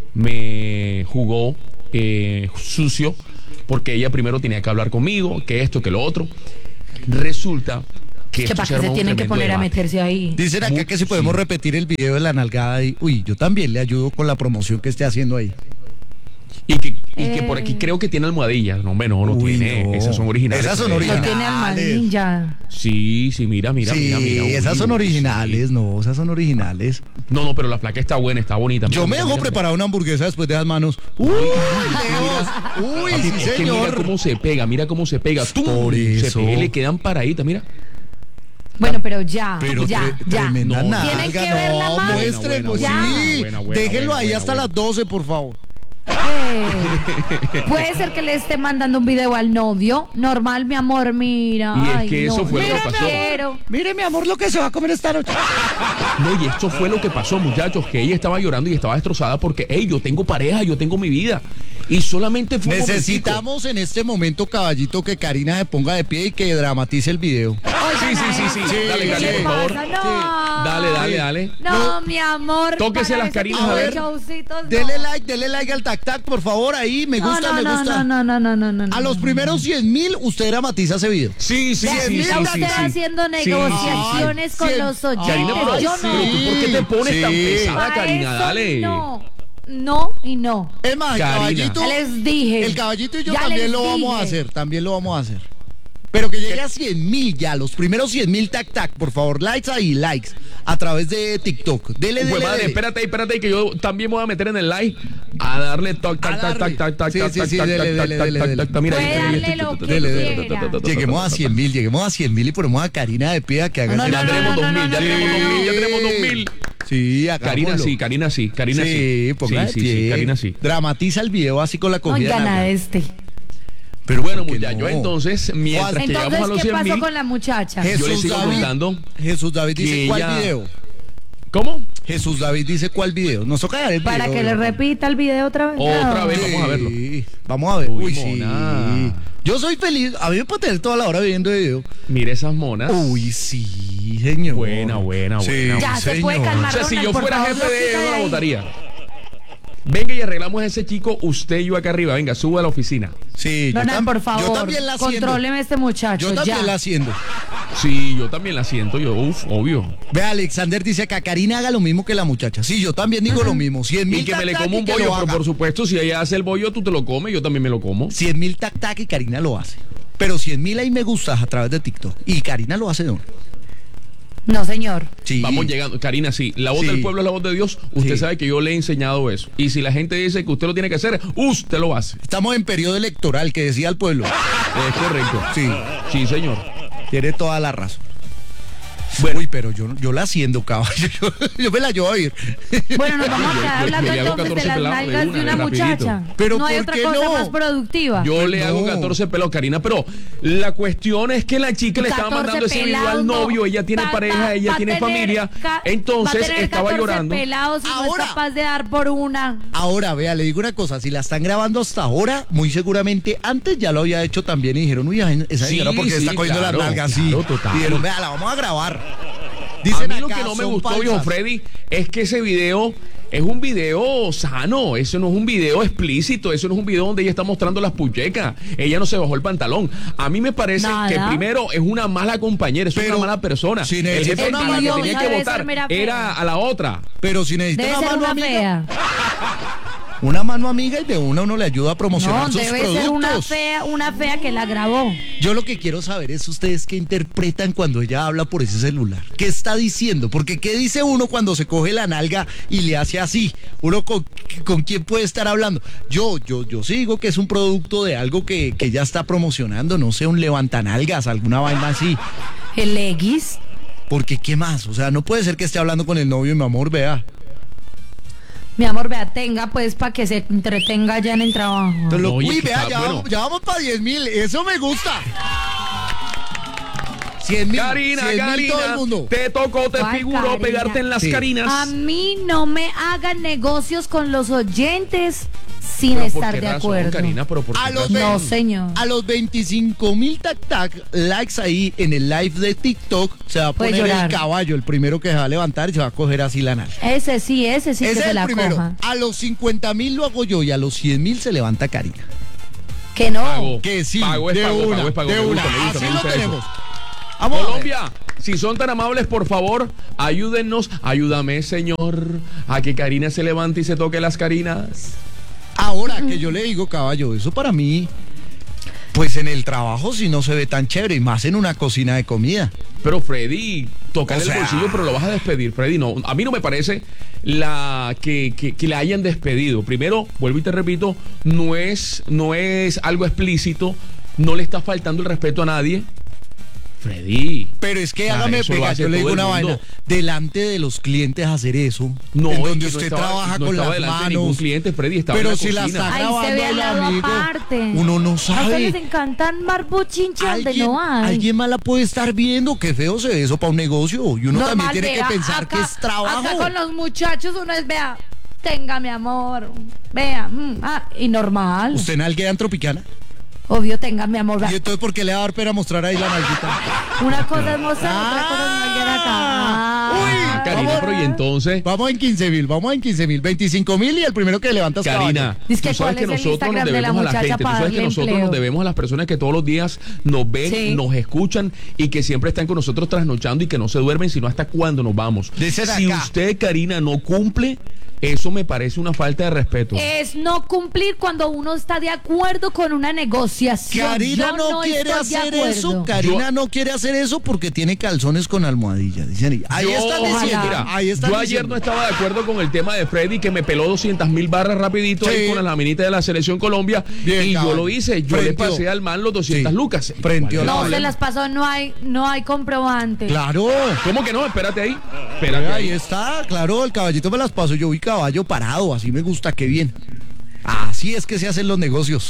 [SPEAKER 2] Me jugó eh, sucio porque ella primero tenía que hablar conmigo, que esto, que lo otro. Resulta que
[SPEAKER 3] que
[SPEAKER 2] esto
[SPEAKER 3] para
[SPEAKER 2] se
[SPEAKER 3] que se
[SPEAKER 2] armó un
[SPEAKER 3] tienen que
[SPEAKER 2] tremendo
[SPEAKER 3] poner a
[SPEAKER 2] debate.
[SPEAKER 3] meterse ahí.
[SPEAKER 1] Dicen acá
[SPEAKER 2] Mu-
[SPEAKER 1] que si podemos
[SPEAKER 2] sí.
[SPEAKER 1] repetir el video de la nalgada y uy, yo también le ayudo con la promoción que esté haciendo ahí.
[SPEAKER 2] Y que, y que por
[SPEAKER 3] Eh.
[SPEAKER 2] aquí creo que tiene almohadillas. No, hombre, no, no
[SPEAKER 1] Uy,
[SPEAKER 2] tiene.
[SPEAKER 1] no.
[SPEAKER 2] Esas son originales.
[SPEAKER 1] Esas son
[SPEAKER 2] Eh,
[SPEAKER 3] No
[SPEAKER 1] originales.
[SPEAKER 3] tiene almohadilla.
[SPEAKER 2] Sí, sí, mira, mira,
[SPEAKER 1] sí,
[SPEAKER 2] mira, mira. Uy,
[SPEAKER 1] esas son
[SPEAKER 2] uy,
[SPEAKER 1] originales,
[SPEAKER 2] sí.
[SPEAKER 1] no, esas son originales.
[SPEAKER 2] No, no, pero la placa está buena, está bonita.
[SPEAKER 1] Yo
[SPEAKER 2] Mira,
[SPEAKER 1] me
[SPEAKER 2] mira,
[SPEAKER 1] dejo
[SPEAKER 2] mira,
[SPEAKER 1] preparar una hamburguesa después de las manos. Uy, Dios. Uy,
[SPEAKER 2] Papi,
[SPEAKER 1] sí,
[SPEAKER 2] es que mira
[SPEAKER 1] señor.
[SPEAKER 2] cómo se pega, mira cómo se pega. ¡Tum!
[SPEAKER 1] Por
[SPEAKER 2] Se
[SPEAKER 1] eso.
[SPEAKER 2] pega y le quedan paraditas, mira.
[SPEAKER 3] Bueno, pero ya,
[SPEAKER 1] Pero
[SPEAKER 3] ya,
[SPEAKER 1] tre-
[SPEAKER 3] ya.
[SPEAKER 1] tremenda
[SPEAKER 2] No,
[SPEAKER 1] nalga,
[SPEAKER 3] Tienen que ver la
[SPEAKER 1] no,
[SPEAKER 3] mano.
[SPEAKER 1] muestre,
[SPEAKER 2] Buena,
[SPEAKER 1] pues
[SPEAKER 3] buena,
[SPEAKER 1] sí.
[SPEAKER 2] buena, buena,
[SPEAKER 1] Déjenlo
[SPEAKER 2] buena,
[SPEAKER 1] ahí
[SPEAKER 2] buena,
[SPEAKER 1] hasta
[SPEAKER 2] buena.
[SPEAKER 1] las doce, por favor.
[SPEAKER 3] Eh, puede ser que le esté mandando un video al novio. Normal, mi amor, mira.
[SPEAKER 2] Y es
[SPEAKER 3] Ay,
[SPEAKER 2] que eso
[SPEAKER 3] no.
[SPEAKER 2] fue lo que
[SPEAKER 3] Mira,
[SPEAKER 2] pasó.
[SPEAKER 3] quiero.
[SPEAKER 1] Mire, mi amor, lo que se va a comer esta noche.
[SPEAKER 2] No, y esto fue lo que pasó, muchachos, que ella estaba llorando y estaba destrozada porque, hey, yo tengo pareja, yo tengo mi vida. Y solamente fue un
[SPEAKER 1] Necesitamos en este momento, caballito, que Karina se ponga de pie y que dramatice el video.
[SPEAKER 2] momentico. Sí, sí, sí, sí. Dale,
[SPEAKER 3] ¿Qué
[SPEAKER 2] Karina,
[SPEAKER 3] le
[SPEAKER 2] por favor.
[SPEAKER 3] pasa? No.
[SPEAKER 2] Dale, dale, dale.
[SPEAKER 3] No, mi amor.
[SPEAKER 2] Tóquese
[SPEAKER 3] para
[SPEAKER 2] las
[SPEAKER 3] ese
[SPEAKER 2] Karinas,
[SPEAKER 3] tipo
[SPEAKER 2] a
[SPEAKER 3] de
[SPEAKER 2] ver.
[SPEAKER 3] showcitos, no.
[SPEAKER 1] Dele like, dele like al tac tac, por favor, ahí. Me
[SPEAKER 3] No,
[SPEAKER 1] gusta,
[SPEAKER 3] no,
[SPEAKER 1] me
[SPEAKER 3] no,
[SPEAKER 1] gusta.
[SPEAKER 3] No, no, no, no, no, no.
[SPEAKER 1] A los primeros cien mil, usted dramatiza ese video.
[SPEAKER 2] Sí, sí,
[SPEAKER 3] Ya,
[SPEAKER 2] sí, sí,
[SPEAKER 3] mira
[SPEAKER 2] sí,
[SPEAKER 3] usted
[SPEAKER 2] sí.
[SPEAKER 3] haciendo
[SPEAKER 2] Sí,
[SPEAKER 3] negociaciones
[SPEAKER 1] sí,
[SPEAKER 3] con
[SPEAKER 1] sí.
[SPEAKER 3] los oyentes.
[SPEAKER 2] Karina, pero,
[SPEAKER 3] yo
[SPEAKER 2] pero
[SPEAKER 3] no.
[SPEAKER 2] tú, ¿por qué te pones
[SPEAKER 1] Sí.
[SPEAKER 2] tan pesada,
[SPEAKER 3] A
[SPEAKER 2] Karina?
[SPEAKER 3] eso
[SPEAKER 2] Dale.
[SPEAKER 3] No, no y no.
[SPEAKER 1] Es más, el
[SPEAKER 2] Karina.
[SPEAKER 1] caballito.
[SPEAKER 3] Ya les dije.
[SPEAKER 1] El caballito y yo
[SPEAKER 3] Ya
[SPEAKER 1] también
[SPEAKER 3] les
[SPEAKER 1] lo vamos a
[SPEAKER 3] dije.
[SPEAKER 1] hacer. También lo vamos a hacer. Pero que llegue a cien mil ya, los primeros cien mil tac tac, por favor, likes ahí, likes, a través de TikTok. Dele,
[SPEAKER 2] Pues
[SPEAKER 1] dele,
[SPEAKER 2] madre,
[SPEAKER 1] dele.
[SPEAKER 2] espérate ahí, espérate ahí, que yo también me voy a meter en el live a darle toc, tac,
[SPEAKER 1] A
[SPEAKER 2] tac,
[SPEAKER 1] darle.
[SPEAKER 2] tac, tac, tac,
[SPEAKER 1] Sí,
[SPEAKER 2] tac,
[SPEAKER 1] sí,
[SPEAKER 2] tac,
[SPEAKER 1] sí,
[SPEAKER 2] tac,
[SPEAKER 1] dele,
[SPEAKER 2] tac,
[SPEAKER 1] dele,
[SPEAKER 2] tac,
[SPEAKER 1] dele,
[SPEAKER 2] tac,
[SPEAKER 1] dele.
[SPEAKER 2] tac, tac, mira,
[SPEAKER 3] Puede
[SPEAKER 2] ahí está, ahí
[SPEAKER 3] darle
[SPEAKER 2] está,
[SPEAKER 3] lo que
[SPEAKER 1] Dele, dele.
[SPEAKER 3] quiera.
[SPEAKER 1] Lleguemos a cien mil, lleguemos a cien mil y ponemos a Karina de pie a que haga
[SPEAKER 3] No,
[SPEAKER 1] ese
[SPEAKER 3] no,
[SPEAKER 2] Ya
[SPEAKER 3] no,
[SPEAKER 1] video.
[SPEAKER 2] tenemos
[SPEAKER 3] no,
[SPEAKER 2] dos
[SPEAKER 3] no,
[SPEAKER 2] mil, ya
[SPEAKER 3] no,
[SPEAKER 2] tenemos
[SPEAKER 3] no,
[SPEAKER 2] dos mil,
[SPEAKER 3] no.
[SPEAKER 2] ya tenemos dos mil.
[SPEAKER 1] Sí,
[SPEAKER 2] Karina
[SPEAKER 1] hagámoslo.
[SPEAKER 2] sí, Karina sí, Karina sí.
[SPEAKER 1] Sí, ponga
[SPEAKER 2] Sí, sí,
[SPEAKER 1] de pie.
[SPEAKER 2] sí, Karina sí.
[SPEAKER 1] Dramatiza el video así con la
[SPEAKER 3] No
[SPEAKER 1] comida.
[SPEAKER 3] gana
[SPEAKER 1] nalga.
[SPEAKER 3] este.
[SPEAKER 1] Pero
[SPEAKER 2] Bueno,
[SPEAKER 1] ¿por qué
[SPEAKER 2] muchachos,
[SPEAKER 1] no?
[SPEAKER 2] entonces, mientras que llegamos a
[SPEAKER 3] Entonces,
[SPEAKER 2] los
[SPEAKER 3] ¿qué
[SPEAKER 2] cien
[SPEAKER 3] pasó
[SPEAKER 2] mil,
[SPEAKER 3] con la muchacha?
[SPEAKER 1] Jesús
[SPEAKER 2] yo les sigo
[SPEAKER 1] David,
[SPEAKER 2] contando
[SPEAKER 1] Jesús David dice
[SPEAKER 2] que
[SPEAKER 1] cuál
[SPEAKER 2] ella-
[SPEAKER 1] video.
[SPEAKER 2] ¿cómo?
[SPEAKER 1] Jesús David dice cuál video. Nos toca dar el
[SPEAKER 3] Para
[SPEAKER 1] video.
[SPEAKER 3] que le
[SPEAKER 1] ¿no?
[SPEAKER 3] repita el video otra vez.
[SPEAKER 2] Otra
[SPEAKER 3] No.
[SPEAKER 2] vez. Vamos a verlo.
[SPEAKER 1] Sí, vamos a ver.
[SPEAKER 2] Uy,
[SPEAKER 1] Uy, sí.
[SPEAKER 2] mona.
[SPEAKER 1] Yo soy feliz. A mí me puede tener toda la hora viendo el video.
[SPEAKER 2] Mire esas monas.
[SPEAKER 1] Uy, sí, señor.
[SPEAKER 2] Buena, buena,
[SPEAKER 1] Sí,
[SPEAKER 2] buena.
[SPEAKER 3] Ya, se
[SPEAKER 1] señor.
[SPEAKER 3] puede calmar.
[SPEAKER 2] O sea, si yo
[SPEAKER 3] Ronald, por
[SPEAKER 2] fuera
[SPEAKER 3] favor,
[SPEAKER 2] jefe
[SPEAKER 3] lo
[SPEAKER 2] de
[SPEAKER 3] quita
[SPEAKER 2] ella,
[SPEAKER 3] de
[SPEAKER 2] no la
[SPEAKER 3] ahí.
[SPEAKER 2] votaría. Venga y arreglamos a ese chico, usted y yo acá arriba. Venga, suba a la oficina.
[SPEAKER 1] Sí, yo,
[SPEAKER 3] Donald,
[SPEAKER 1] tam-
[SPEAKER 3] por
[SPEAKER 1] yo
[SPEAKER 3] favor,
[SPEAKER 1] también la haciendo.
[SPEAKER 3] contróleme a este muchacho.
[SPEAKER 1] Yo también
[SPEAKER 3] ya.
[SPEAKER 1] la haciendo.
[SPEAKER 2] Sí, yo también la siento, yo, uf, obvio.
[SPEAKER 1] Ve, Alexander dice que a Karina haga lo mismo que la muchacha. Sí, yo también digo lo mismo. cien mil
[SPEAKER 2] Y que me le
[SPEAKER 1] tac-tac
[SPEAKER 2] como
[SPEAKER 1] y
[SPEAKER 2] un
[SPEAKER 1] que
[SPEAKER 2] bollo,
[SPEAKER 1] lo
[SPEAKER 2] pero
[SPEAKER 1] haga.
[SPEAKER 2] por supuesto, si ella hace el bollo, tú te lo comes, yo también me lo como.
[SPEAKER 1] cien mil tac tac y Karina lo hace. Pero cien mil ahí me gustas a través de TikTok. Y Karina lo hace de una.
[SPEAKER 3] No, señor.
[SPEAKER 1] Sí.
[SPEAKER 2] Vamos llegando. Karina, sí, la voz
[SPEAKER 1] Sí.
[SPEAKER 2] del pueblo es la voz de Dios. Usted
[SPEAKER 1] Sí.
[SPEAKER 2] sabe que yo le he enseñado eso. Y si la gente dice que usted lo tiene que hacer, usted lo hace.
[SPEAKER 1] Estamos en periodo electoral, que decía el pueblo.
[SPEAKER 2] Es correcto.
[SPEAKER 1] Sí,
[SPEAKER 2] Sí, señor.
[SPEAKER 1] tiene toda la razón.
[SPEAKER 2] Bueno.
[SPEAKER 1] Uy, pero yo, yo la haciendo, caballo. Yo, yo me la llevo a ir.
[SPEAKER 3] Bueno, nos vamos a quedar
[SPEAKER 2] yo-
[SPEAKER 3] hablando
[SPEAKER 2] yo le hago
[SPEAKER 3] entonces de
[SPEAKER 2] catorce
[SPEAKER 3] las
[SPEAKER 2] pelados de
[SPEAKER 3] nalgas
[SPEAKER 2] una,
[SPEAKER 3] de una
[SPEAKER 2] de rapidito.
[SPEAKER 3] muchacha.
[SPEAKER 1] Pero
[SPEAKER 3] no hay
[SPEAKER 1] ¿por
[SPEAKER 3] otra
[SPEAKER 1] qué
[SPEAKER 3] cosa
[SPEAKER 1] no?
[SPEAKER 3] más productiva.
[SPEAKER 2] Yo le
[SPEAKER 1] No.
[SPEAKER 2] hago catorce pelos, Karina, pero la cuestión es que la chica le estaba
[SPEAKER 3] catorce
[SPEAKER 2] mandando ese video al
[SPEAKER 3] pelados, no.
[SPEAKER 2] novio, ella tiene
[SPEAKER 3] Va-
[SPEAKER 2] pareja,
[SPEAKER 3] va-
[SPEAKER 2] ella
[SPEAKER 3] va a
[SPEAKER 2] tiene
[SPEAKER 3] tener
[SPEAKER 2] familia,
[SPEAKER 3] ca- va a
[SPEAKER 2] entonces
[SPEAKER 3] tener
[SPEAKER 2] estaba
[SPEAKER 3] catorce
[SPEAKER 2] llorando.
[SPEAKER 3] pelados y no
[SPEAKER 1] Ahora.
[SPEAKER 3] es capaz de dar por una.
[SPEAKER 1] Ahora, vea, le digo una cosa, si la están grabando hasta ahora, muy seguramente antes ya lo había hecho también y dijeron, uy, esa
[SPEAKER 2] Sí,
[SPEAKER 1] señora porque
[SPEAKER 2] sí,
[SPEAKER 1] está cogiendo
[SPEAKER 2] claro,
[SPEAKER 1] las nalgas así.
[SPEAKER 2] claro, total.
[SPEAKER 1] Y dijeron, vea, la vamos a grabar.
[SPEAKER 2] A
[SPEAKER 1] Dicen
[SPEAKER 2] mí lo
[SPEAKER 1] acá,
[SPEAKER 2] que no me
[SPEAKER 1] son
[SPEAKER 2] gustó,
[SPEAKER 1] falsas.
[SPEAKER 2] viejo Freddy, es que ese video es un video sano, eso no es un video explícito, eso no es un video donde ella está mostrando las puchecas, ella no se bajó el pantalón. A mí me parece
[SPEAKER 3] Nada.
[SPEAKER 2] que primero es una mala compañera, es
[SPEAKER 1] Pero,
[SPEAKER 2] una mala persona.
[SPEAKER 1] si
[SPEAKER 2] El
[SPEAKER 1] necesita
[SPEAKER 2] jefe
[SPEAKER 1] una
[SPEAKER 2] a la que
[SPEAKER 1] mano
[SPEAKER 2] tenía
[SPEAKER 3] amiga,
[SPEAKER 2] que
[SPEAKER 3] debe
[SPEAKER 2] votar
[SPEAKER 3] ser mera fea.
[SPEAKER 2] era a la otra.
[SPEAKER 1] Pero si necesita
[SPEAKER 3] Debe
[SPEAKER 1] una
[SPEAKER 3] ser
[SPEAKER 1] mano
[SPEAKER 3] una
[SPEAKER 1] amiga,
[SPEAKER 3] fea.
[SPEAKER 1] una mano amiga y de una uno le ayuda a promocionar
[SPEAKER 3] No,
[SPEAKER 1] sus
[SPEAKER 3] debe
[SPEAKER 1] productos.
[SPEAKER 3] ser una fea, una fea que la grabó.
[SPEAKER 1] Yo lo que quiero saber es ustedes qué interpretan cuando ella habla por ese celular. ¿Qué está diciendo? Porque ¿qué dice uno cuando se coge la nalga y le hace así? Uno con, con quién puede estar hablando. Yo, yo, yo sí digo que es un producto de algo que, que ella está promocionando, no sé, un levantanalgas, alguna vaina así.
[SPEAKER 3] El X.
[SPEAKER 1] Porque ¿qué más? O sea, no puede ser que esté hablando con el novio y mi amor, vea.
[SPEAKER 3] Mi amor, vea, tenga pues para que se entretenga ya en el trabajo.
[SPEAKER 1] Entonces, lo-
[SPEAKER 2] Oye,
[SPEAKER 1] uy,
[SPEAKER 2] que
[SPEAKER 1] vea,
[SPEAKER 2] está
[SPEAKER 1] ya,
[SPEAKER 2] bueno.
[SPEAKER 1] vamos, ya vamos para diez mil, eso me gusta. cien mil,
[SPEAKER 2] Karina,
[SPEAKER 1] cien mil
[SPEAKER 2] Karina,
[SPEAKER 1] todo el mundo.
[SPEAKER 2] te tocó, te
[SPEAKER 3] ¿Cuál
[SPEAKER 2] figuró
[SPEAKER 3] Karina?
[SPEAKER 2] pegarte en las
[SPEAKER 1] Sí.
[SPEAKER 2] carinas.
[SPEAKER 3] A mí no me hagan negocios con los oyentes sin
[SPEAKER 2] Pero ¿por
[SPEAKER 3] estar
[SPEAKER 2] qué
[SPEAKER 3] de
[SPEAKER 2] razón,
[SPEAKER 3] acuerdo.
[SPEAKER 2] Karina, pero ¿por qué
[SPEAKER 1] A los,
[SPEAKER 2] razón?
[SPEAKER 3] No,
[SPEAKER 1] ve-
[SPEAKER 3] señor.
[SPEAKER 1] a los veinticinco mil tac tac likes ahí en el live de TikTok se va a
[SPEAKER 3] Puede
[SPEAKER 1] poner
[SPEAKER 3] llorar.
[SPEAKER 1] el caballo, el primero que se va a levantar y se va a coger así la nalga.
[SPEAKER 3] Ese sí, ese sí
[SPEAKER 1] Ese
[SPEAKER 3] que
[SPEAKER 1] es
[SPEAKER 3] se
[SPEAKER 1] el
[SPEAKER 3] la
[SPEAKER 1] primero.
[SPEAKER 3] coja.
[SPEAKER 1] A los cincuenta mil lo hago yo y a los cien mil se levanta Karina.
[SPEAKER 3] Que no.
[SPEAKER 2] Pago.
[SPEAKER 1] Que sí,
[SPEAKER 2] Pago es
[SPEAKER 1] de
[SPEAKER 2] pago,
[SPEAKER 1] una,
[SPEAKER 2] pago es pago.
[SPEAKER 1] de
[SPEAKER 2] Me
[SPEAKER 1] una.
[SPEAKER 2] gusta, me gusta,
[SPEAKER 1] Así
[SPEAKER 2] me
[SPEAKER 1] lo
[SPEAKER 2] gusta eso.
[SPEAKER 1] tenemos. Vamos a ver.
[SPEAKER 2] Colombia, si son tan amables, por favor, ayúdennos, ayúdame, señor, a que Karina se levante y se toque las carinas.
[SPEAKER 1] Ahora que yo le digo, caballo, eso para mí, pues en el trabajo sí no se ve tan chévere y más en una cocina de comida.
[SPEAKER 2] Pero Freddy, tocar
[SPEAKER 1] O
[SPEAKER 2] el
[SPEAKER 1] sea-
[SPEAKER 2] bolsillo, pero lo vas a despedir, Freddy. No, a mí no me parece la que, que, que la hayan despedido. Primero, vuelvo y te repito, no es, no es algo explícito, no le está faltando el respeto a nadie. Freddy.
[SPEAKER 1] Pero es que
[SPEAKER 2] Ah,
[SPEAKER 1] hágame
[SPEAKER 2] eso lo
[SPEAKER 1] pegar,
[SPEAKER 2] hace
[SPEAKER 1] yo le
[SPEAKER 2] todo
[SPEAKER 1] digo
[SPEAKER 2] el
[SPEAKER 1] una
[SPEAKER 2] mundo.
[SPEAKER 1] vaina, delante de los clientes hacer eso,
[SPEAKER 2] No,
[SPEAKER 1] en
[SPEAKER 2] es
[SPEAKER 1] donde
[SPEAKER 2] que
[SPEAKER 1] usted
[SPEAKER 2] no estaba,
[SPEAKER 1] trabaja
[SPEAKER 2] no
[SPEAKER 1] con
[SPEAKER 2] estaba
[SPEAKER 1] las
[SPEAKER 2] delante de
[SPEAKER 1] manos.
[SPEAKER 2] ningún cliente, Freddy, estaba
[SPEAKER 1] Pero
[SPEAKER 2] en la
[SPEAKER 1] si la
[SPEAKER 2] cocina.
[SPEAKER 1] está
[SPEAKER 3] Ahí se
[SPEAKER 1] grabando
[SPEAKER 3] ve al
[SPEAKER 1] el
[SPEAKER 3] lado
[SPEAKER 1] amigo,
[SPEAKER 3] aparte.
[SPEAKER 1] uno no
[SPEAKER 3] A ustedes
[SPEAKER 1] sabe.
[SPEAKER 3] les encantan marbuchinche donde
[SPEAKER 1] Alguien,
[SPEAKER 3] no hay.
[SPEAKER 1] alguien más la puede estar viendo, qué feo se ve eso para un negocio. Y uno también
[SPEAKER 3] Normal,
[SPEAKER 1] tiene
[SPEAKER 3] vea,
[SPEAKER 1] que pensar
[SPEAKER 3] acá-
[SPEAKER 1] que es trabajo.
[SPEAKER 3] Acá con los muchachos uno es, vea, tenga mi amor, vea, mm, ah, y normal.
[SPEAKER 1] ¿Usted nalguea en Tropicana?
[SPEAKER 3] Obvio, tenga mi amor, vea.
[SPEAKER 1] ¿Y entonces por qué le va a dar pena mostrar ahí la nalguita?
[SPEAKER 3] Una cosa es mostrar, otra cosa es nalguear acá.
[SPEAKER 1] Ah, uy,
[SPEAKER 3] Ah,
[SPEAKER 2] Karina,
[SPEAKER 1] vamos.
[SPEAKER 2] pero y entonces,
[SPEAKER 1] Vamos en quince mil, vamos en quince mil, veinticinco mil y el primero que levanta es
[SPEAKER 2] Karina,
[SPEAKER 1] caballo.
[SPEAKER 3] Dice que
[SPEAKER 2] tú sabes
[SPEAKER 3] cuál
[SPEAKER 2] que
[SPEAKER 3] es el
[SPEAKER 2] nosotros nos
[SPEAKER 3] Instagram de la
[SPEAKER 2] debemos a la
[SPEAKER 3] muchacha
[SPEAKER 2] gente, tú
[SPEAKER 3] para
[SPEAKER 2] sabes que
[SPEAKER 3] darle
[SPEAKER 2] nosotros
[SPEAKER 3] empleo.
[SPEAKER 2] nos debemos a las personas que todos los días nos ven,
[SPEAKER 3] Sí.
[SPEAKER 2] nos escuchan y que siempre están con nosotros trasnochando y que no se duermen sino hasta cuando nos vamos.
[SPEAKER 1] Dicen
[SPEAKER 2] Si
[SPEAKER 1] acá.
[SPEAKER 2] usted, Karina, no cumple, eso me parece una falta de respeto.
[SPEAKER 3] Es no cumplir cuando uno está de acuerdo con una negociación.
[SPEAKER 1] Karina
[SPEAKER 3] Yo
[SPEAKER 1] no, quiere
[SPEAKER 3] estoy de
[SPEAKER 1] hacer
[SPEAKER 3] acuerdo.
[SPEAKER 1] eso, Karina
[SPEAKER 2] Yo-
[SPEAKER 1] no quiere hacer eso porque tiene calzones con almohadilla. Dicen, ahí
[SPEAKER 2] Yo-
[SPEAKER 1] están
[SPEAKER 3] ojalá.
[SPEAKER 1] diciendo,
[SPEAKER 2] Mira,
[SPEAKER 1] ahí están
[SPEAKER 2] yo ayer
[SPEAKER 1] diciendo.
[SPEAKER 2] no estaba de acuerdo con el tema de Freddy que me peló doscientas mil barras rapidito
[SPEAKER 1] Sí.
[SPEAKER 2] ahí con la laminita de la selección Colombia
[SPEAKER 1] Bien,
[SPEAKER 2] y yo
[SPEAKER 1] caballo.
[SPEAKER 2] lo hice, yo
[SPEAKER 1] Frenteó.
[SPEAKER 2] le pasé al man los doscientas
[SPEAKER 1] Sí.
[SPEAKER 2] lucas.
[SPEAKER 1] Frenteó
[SPEAKER 2] ¿Cuál es el
[SPEAKER 1] la
[SPEAKER 3] No,
[SPEAKER 1] Problema.
[SPEAKER 3] se las pasó, no hay, no hay comprobante.
[SPEAKER 1] Claro.
[SPEAKER 2] ¿Cómo que no? Espérate ahí. Espérate
[SPEAKER 1] Ahí
[SPEAKER 2] ahí.
[SPEAKER 1] está, claro, el caballito me las paso, yo vi caballo parado, así me gusta, qué bien. Así es que se hacen los negocios.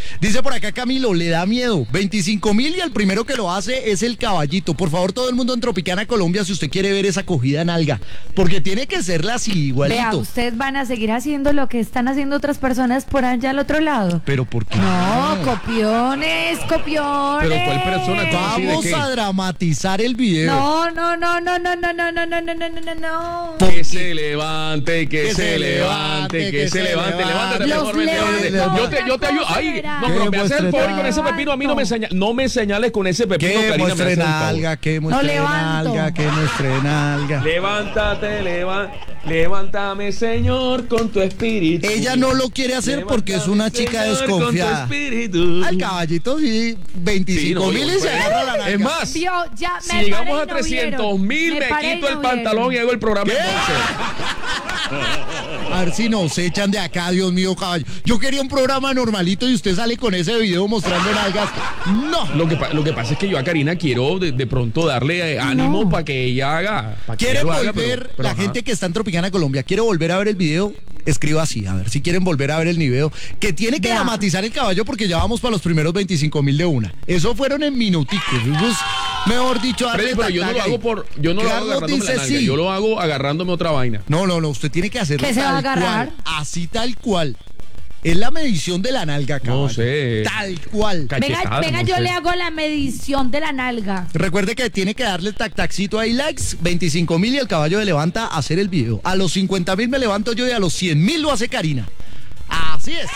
[SPEAKER 1] Dice por acá Camilo, le da miedo. veinticinco mil y el primero que lo hace es el caballito. Por favor, todo el mundo en Tropicana, Colombia, si usted quiere ver esa cogida en alga. Porque tiene que serla así, igualito.
[SPEAKER 3] Vea, ustedes van a seguir haciendo lo que están haciendo otras personas por allá al otro lado.
[SPEAKER 1] Pero ¿por qué?
[SPEAKER 3] No, copiones, copiones.
[SPEAKER 2] Pero ¿cuál persona? ¿Cómo así? ¿De
[SPEAKER 1] Vamos
[SPEAKER 2] qué?
[SPEAKER 1] a dramatizar el video.
[SPEAKER 3] No, no, no, no, no, no, no, no, no, no, no, no, no.
[SPEAKER 2] Que se levante, que,
[SPEAKER 1] Que
[SPEAKER 2] se,
[SPEAKER 1] se
[SPEAKER 2] levante,
[SPEAKER 1] levante,
[SPEAKER 2] que, se levante, levántate,
[SPEAKER 3] Los
[SPEAKER 2] mejor, vente, vente.
[SPEAKER 3] leones
[SPEAKER 2] Yo te, yo te ayudo. Ay,
[SPEAKER 3] podrán.
[SPEAKER 2] no, pero me haces el favor y con ese
[SPEAKER 3] levanto.
[SPEAKER 2] pepino a mí no me señales, no me señales con ese pepino,
[SPEAKER 1] Que
[SPEAKER 2] Karina, me
[SPEAKER 1] muestre
[SPEAKER 2] haces el favor.
[SPEAKER 1] nalga, que muestre
[SPEAKER 3] levanto.
[SPEAKER 1] nalga, que muestre nalga.
[SPEAKER 2] Levántate, leva, levántame, Señor, con tu espíritu.
[SPEAKER 1] Ella no lo quiere hacer porque es una
[SPEAKER 2] Levántame,
[SPEAKER 1] chica
[SPEAKER 2] Señor,
[SPEAKER 1] desconfiada.
[SPEAKER 2] Con tu espíritu.
[SPEAKER 1] Al caballito sí, veinticinco mil
[SPEAKER 2] Sí, no,
[SPEAKER 1] y
[SPEAKER 2] yo-
[SPEAKER 1] se agarra la nalga.
[SPEAKER 2] Es más,
[SPEAKER 3] Vio, ya
[SPEAKER 2] si
[SPEAKER 3] me
[SPEAKER 2] llegamos
[SPEAKER 3] paré
[SPEAKER 2] a
[SPEAKER 3] y no
[SPEAKER 2] trescientos mil,
[SPEAKER 3] vieron.
[SPEAKER 2] me,
[SPEAKER 3] paré y
[SPEAKER 2] quito el
[SPEAKER 3] no
[SPEAKER 2] pantalón y
[SPEAKER 3] vieron.
[SPEAKER 2] hago el programa
[SPEAKER 1] ¿Qué?
[SPEAKER 2] entonces.
[SPEAKER 1] A ver si nos echan de acá, Dios mío, caballo. Yo quería un programa normalito y usted sale con ese video mostrando nalgas. No.
[SPEAKER 2] Lo que, pa- lo que pasa es que yo a Karina quiero de, de pronto darle eh, ánimo
[SPEAKER 3] No.
[SPEAKER 2] para que ella haga. pa' que
[SPEAKER 1] Quiere
[SPEAKER 2] ella lo haga,
[SPEAKER 1] volver,
[SPEAKER 2] pero- pero
[SPEAKER 1] la
[SPEAKER 2] ajá.
[SPEAKER 1] gente que está en Tropicana, Colombia, quiere volver a ver el video. Escriba así, a ver si quieren volver a ver el video. Que tiene que
[SPEAKER 3] Vea.
[SPEAKER 1] dramatizar el caballo porque ya vamos para los primeros veinticinco mil de una. Eso fueron en minuticos. Eso es, mejor dicho, darle
[SPEAKER 2] Freddy, pero yo no lo
[SPEAKER 1] tac-tac ahí.
[SPEAKER 2] hago por. Yo no lo hago
[SPEAKER 1] Carlos
[SPEAKER 2] agarrándome
[SPEAKER 1] dice
[SPEAKER 2] la nalga,
[SPEAKER 1] sí.
[SPEAKER 2] yo lo hago agarrándome otra vaina.
[SPEAKER 1] No, no, no, usted tiene que hacerlo
[SPEAKER 3] ¿Qué se va a
[SPEAKER 1] tal
[SPEAKER 3] agarrar?
[SPEAKER 1] cual, así tal cual. Es la medición de la nalga, caballo.
[SPEAKER 2] No sé.
[SPEAKER 1] Tal cual.
[SPEAKER 3] Venga,
[SPEAKER 2] Cachetada,
[SPEAKER 3] venga,
[SPEAKER 2] no
[SPEAKER 3] yo
[SPEAKER 2] sé.
[SPEAKER 3] le hago la medición de la nalga.
[SPEAKER 1] Recuerde que tiene que darle el tac-tacito ahí, likes, veinticinco mil y el caballo le levanta a hacer el video. A los cincuenta mil me levanto yo y a los cien mil lo hace Karina. Así es.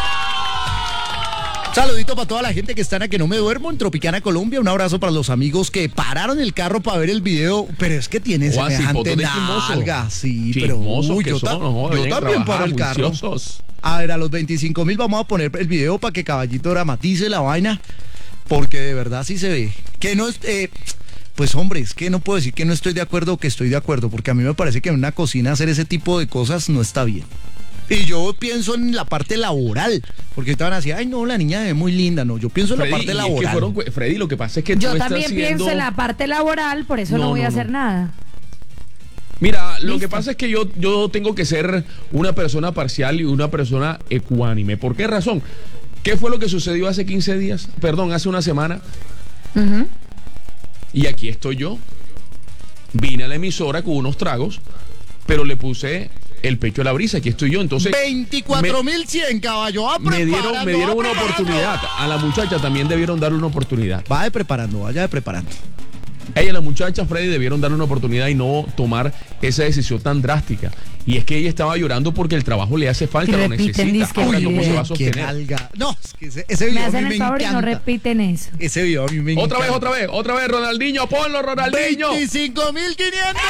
[SPEAKER 1] Saludito para toda la gente que está en A Que No Me Duermo en Tropicana, Colombia. Un abrazo para los amigos que pararon el carro para ver el video. Pero es que tiene
[SPEAKER 2] O así,
[SPEAKER 1] semejante
[SPEAKER 2] fotos de chismosos.
[SPEAKER 1] nalga. Sí, pero
[SPEAKER 2] Chismosos
[SPEAKER 1] uy,
[SPEAKER 2] que
[SPEAKER 1] yo,
[SPEAKER 2] son,
[SPEAKER 1] ta-
[SPEAKER 2] no joder,
[SPEAKER 1] yo
[SPEAKER 2] vienen a
[SPEAKER 1] también paro
[SPEAKER 2] trabajar,
[SPEAKER 1] el carro.
[SPEAKER 2] juiciosos.
[SPEAKER 1] A ver, a los veinticinco mil vamos a poner el video para que Caballito dramatice la vaina. Porque de verdad sí se ve. Que no es... eh, pues hombre, es que no puedo decir que no estoy de acuerdo o que estoy de acuerdo. Porque a mí me parece que en una cocina hacer ese tipo de cosas no está bien. Y yo pienso en la parte laboral. Porque estaban así, ay no, la niña es muy linda. No, yo pienso en
[SPEAKER 2] Freddy,
[SPEAKER 1] la
[SPEAKER 2] y
[SPEAKER 1] parte
[SPEAKER 2] es que
[SPEAKER 1] laboral.
[SPEAKER 2] fueron cu- Freddy, lo que pasa es que
[SPEAKER 3] Yo
[SPEAKER 2] tú estás
[SPEAKER 3] también
[SPEAKER 2] haciendo...
[SPEAKER 3] pienso en la parte laboral, por eso no,
[SPEAKER 2] No,
[SPEAKER 3] voy
[SPEAKER 2] no,
[SPEAKER 3] a hacer
[SPEAKER 2] no.
[SPEAKER 3] nada.
[SPEAKER 2] Mira, lo
[SPEAKER 3] Listo.
[SPEAKER 2] que pasa es que yo, yo tengo que ser una persona parcial y una persona ecuánime. ¿Por qué razón? ¿Qué fue lo que sucedió hace quince días? Perdón, hace una semana.
[SPEAKER 3] Ujú.
[SPEAKER 2] Y aquí estoy yo. Vine a la emisora con unos tragos, pero le puse el pecho a la brisa. Aquí estoy yo. Entonces,
[SPEAKER 1] veinticuatro mil cien, caballo. Va
[SPEAKER 2] me dieron,
[SPEAKER 1] preparando,
[SPEAKER 2] me dieron
[SPEAKER 1] va
[SPEAKER 2] una
[SPEAKER 1] preparando.
[SPEAKER 2] oportunidad. A la muchacha también debieron darle una oportunidad.
[SPEAKER 1] Vaya preparando, vaya preparando.
[SPEAKER 2] Ella, la muchacha Freddy, debieron darle una oportunidad y no tomar esa decisión tan drástica. Y es que ella estaba llorando porque el trabajo le hace falta,
[SPEAKER 3] Y
[SPEAKER 2] lo
[SPEAKER 3] repiten,
[SPEAKER 2] necesita.
[SPEAKER 3] dizque
[SPEAKER 2] Ahora,
[SPEAKER 3] video.
[SPEAKER 2] ¿cómo se va a
[SPEAKER 1] Qué
[SPEAKER 2] sostener?
[SPEAKER 1] nalga. No, es que ese, ese
[SPEAKER 3] Me
[SPEAKER 1] video a
[SPEAKER 3] hacen
[SPEAKER 1] mí me
[SPEAKER 3] el favor y
[SPEAKER 1] encanta.
[SPEAKER 3] no repiten eso.
[SPEAKER 1] Ese video a mí me
[SPEAKER 2] Otra
[SPEAKER 1] encanta.
[SPEAKER 2] vez, otra vez, otra vez, Ronaldinho, ponlo, Ronaldinho.
[SPEAKER 1] veinticinco mil quinientos.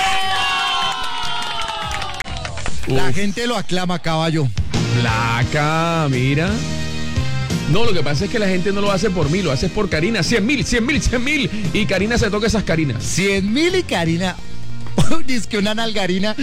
[SPEAKER 1] La
[SPEAKER 2] Uf.
[SPEAKER 1] gente lo aclama, caballo.
[SPEAKER 2] Placa, mira. No, lo que pasa es que la gente no lo hace por mí, lo hace por Karina. cien mil, cien mil, cien mil. Y Karina se toca esas Karinas.
[SPEAKER 1] cien mil y Karina. Dice que una nalgarina.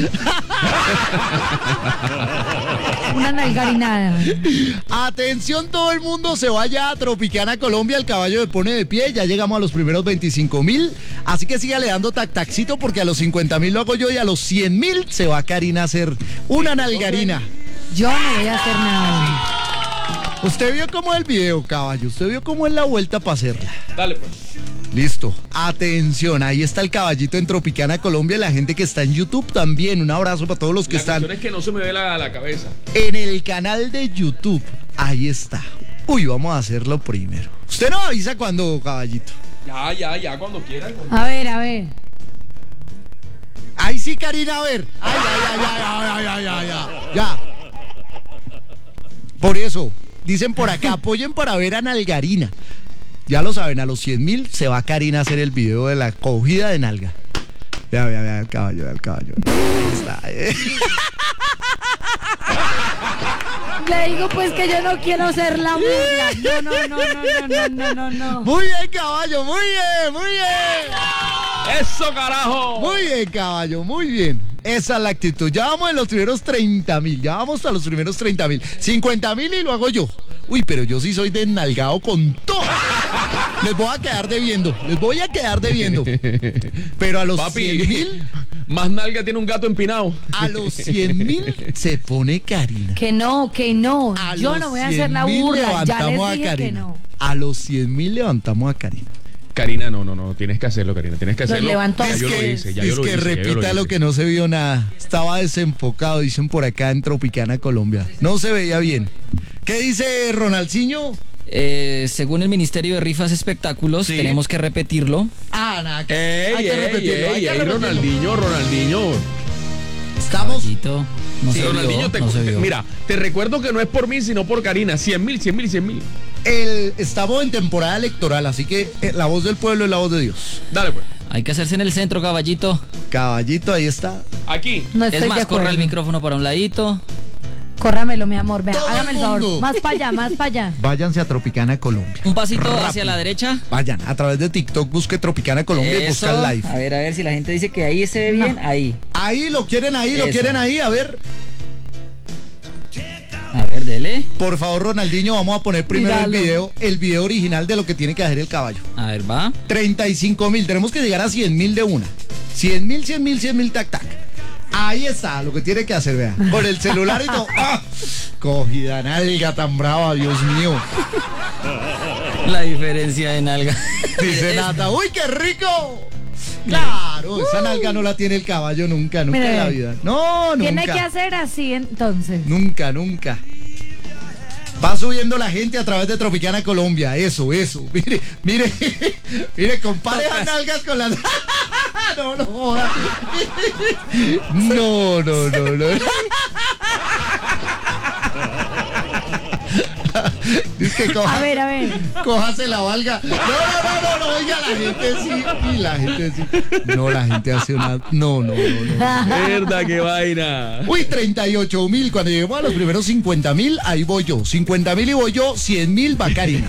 [SPEAKER 3] Una nalgarinada.
[SPEAKER 1] Atención, todo el mundo se vaya a Tropicana, Colombia. El caballo se pone de pie. Ya llegamos a los primeros veinticinco mil. Así que sígale dando tac-tacito porque a los cincuenta mil lo hago yo y a los cien mil se va Karina a hacer una nalgarina.
[SPEAKER 3] Yo no voy a hacer nada.
[SPEAKER 1] Usted vio cómo es el video, caballo. Usted vio cómo es la vuelta para hacerla.
[SPEAKER 2] Dale, pues.
[SPEAKER 1] Listo. Atención, ahí está el caballito en Tropicana, Colombia. La gente que está en YouTube también. Un abrazo para todos los que
[SPEAKER 2] La
[SPEAKER 1] están
[SPEAKER 2] cuestión es que no se me ve la, la cabeza.
[SPEAKER 1] en el canal de YouTube. Ahí está. Uy, vamos a hacerlo primero. Usted no avisa cuando, caballito.
[SPEAKER 2] Ya, ya, ya, cuando quieran.
[SPEAKER 3] A ver, a ver.
[SPEAKER 1] Ahí sí, Karina, a ver. Ay, ay, ay, ay, ay, ay, ay, ay, ya. Por eso, dicen por acá, apoyen para ver a Nalgarina. Ya lo saben, a los cien mil se va Karina a hacer el video de la cogida de nalga. Vea, vea, vea el caballo, vea el caballo. Ahí está. eh.
[SPEAKER 3] Le digo pues que yo no quiero ser la burla. No, no, no, no, no, no, no, no.
[SPEAKER 1] Muy bien, caballo, muy bien, muy bien.
[SPEAKER 2] ¡Eso, carajo!
[SPEAKER 1] Muy bien, caballo, muy bien. Esa es la actitud. Ya vamos en los primeros treinta mil. Ya vamos a los primeros treinta mil. cincuenta mil y lo hago yo. Uy, pero yo sí soy de nalgado con todo. Les voy a quedar debiendo. Les voy a quedar debiendo. Pero a los
[SPEAKER 2] Papi,
[SPEAKER 1] cien mil,
[SPEAKER 2] más nalga tiene un gato empinado.
[SPEAKER 1] a los cien mil se pone Karina.
[SPEAKER 3] Que no, que no.
[SPEAKER 1] A
[SPEAKER 3] Yo
[SPEAKER 1] los
[SPEAKER 3] no voy a hacer la
[SPEAKER 1] cien mil
[SPEAKER 3] burla. Ya
[SPEAKER 1] levantamos
[SPEAKER 3] les
[SPEAKER 1] a
[SPEAKER 3] dije que
[SPEAKER 1] Karina.
[SPEAKER 3] no.
[SPEAKER 1] A los cien mil levantamos a Karina.
[SPEAKER 2] Karina, no, no, no, tienes que hacerlo, Karina, tienes que
[SPEAKER 3] Los
[SPEAKER 2] hacerlo.
[SPEAKER 3] levantó.
[SPEAKER 2] Ya
[SPEAKER 3] Es
[SPEAKER 2] yo lo
[SPEAKER 3] que-
[SPEAKER 2] hice, ya
[SPEAKER 1] es
[SPEAKER 2] yo lo
[SPEAKER 1] que
[SPEAKER 2] hice, ya yo
[SPEAKER 1] repita lo
[SPEAKER 2] hice.
[SPEAKER 1] que no se vio nada. Estaba desenfocado, dicen por acá en Tropicana, Colombia. No se veía bien. ¿Qué dice Ronaldinho?
[SPEAKER 4] Eh, según el Ministerio de Rifas Espectáculos,
[SPEAKER 1] Sí.
[SPEAKER 4] tenemos que repetirlo.
[SPEAKER 1] Ah, nada. que-
[SPEAKER 2] Ey,
[SPEAKER 1] hay que
[SPEAKER 2] ey,
[SPEAKER 1] repetirlo,
[SPEAKER 2] ey,
[SPEAKER 1] hay que
[SPEAKER 2] ey,
[SPEAKER 1] repetirlo.
[SPEAKER 2] Ronaldinho, Ronaldinho.
[SPEAKER 1] Estamos.
[SPEAKER 4] Caballito, no
[SPEAKER 2] Sí,
[SPEAKER 4] se
[SPEAKER 2] Ronaldinho,
[SPEAKER 4] vio,
[SPEAKER 2] te,
[SPEAKER 4] no se
[SPEAKER 2] te-
[SPEAKER 4] vio.
[SPEAKER 2] mira, te recuerdo que no es por mí, sino por Karina. cien mil, cien mil, cien mil.
[SPEAKER 1] El, estamos en temporada electoral, así que eh, la voz del pueblo es la voz de Dios.
[SPEAKER 2] Dale, pues.
[SPEAKER 4] Hay que hacerse en el centro, caballito.
[SPEAKER 1] Caballito, ahí está.
[SPEAKER 2] Aquí.
[SPEAKER 3] No estoy
[SPEAKER 4] Es
[SPEAKER 3] de
[SPEAKER 4] más,
[SPEAKER 3] acuerdo.
[SPEAKER 4] corra el micrófono para un ladito.
[SPEAKER 3] Córramelo, mi amor. Vea,
[SPEAKER 1] Todo
[SPEAKER 3] hágame
[SPEAKER 1] el
[SPEAKER 3] el favor.
[SPEAKER 1] mundo.
[SPEAKER 3] Más para allá, más para allá.
[SPEAKER 1] Váyanse a Tropicana Colombia.
[SPEAKER 4] Un pasito hacia la derecha.
[SPEAKER 1] Vayan, a través de TikTok busque Tropicana Colombia y
[SPEAKER 4] Eso.
[SPEAKER 1] busca live.
[SPEAKER 4] A ver, a ver si la gente dice que ahí se ve bien. Ahí.
[SPEAKER 1] Ahí lo quieren ahí, lo
[SPEAKER 4] Eso.
[SPEAKER 1] quieren ahí, a ver.
[SPEAKER 4] A ver, dele.
[SPEAKER 1] Por favor, Ronaldinho, vamos a poner primero
[SPEAKER 3] Míralo.
[SPEAKER 1] el video, el video original de lo que tiene que hacer el caballo.
[SPEAKER 4] A ver, va.
[SPEAKER 1] treinta y cinco mil, tenemos que llegar a cien mil de una. cien mil, cien mil, cien mil, tac, tac. Ahí está lo que tiene que hacer, vea. Con el celular y todo. ¡Ah! Cogida nalga tan brava, Dios mío.
[SPEAKER 4] La diferencia de nalga.
[SPEAKER 1] Dice Nata, ¡uy, qué rico! Claro, esa nalga no la tiene el caballo nunca, nunca
[SPEAKER 3] Mire,
[SPEAKER 1] en la vida. No, nunca.
[SPEAKER 3] Tiene que hacer así entonces.
[SPEAKER 1] Nunca, nunca. Va subiendo la gente a través de Tropicana Colombia. Eso, eso. Mire, mire, mire, compare las nalgas con las. No, no, joda. No, no, no, no. Es que coja,
[SPEAKER 3] A ver, a ver.
[SPEAKER 1] cójase la valga. No, no, no, no, no, oiga, la gente sí. Y la gente sí. No, la gente hace una. No, no, no, no.
[SPEAKER 2] Verdad, qué vaina.
[SPEAKER 1] Uy, treinta y ocho mil. Cuando lleguemos a los primeros cincuenta mil, ahí voy yo. cincuenta mil y voy yo, cien mil va Karina.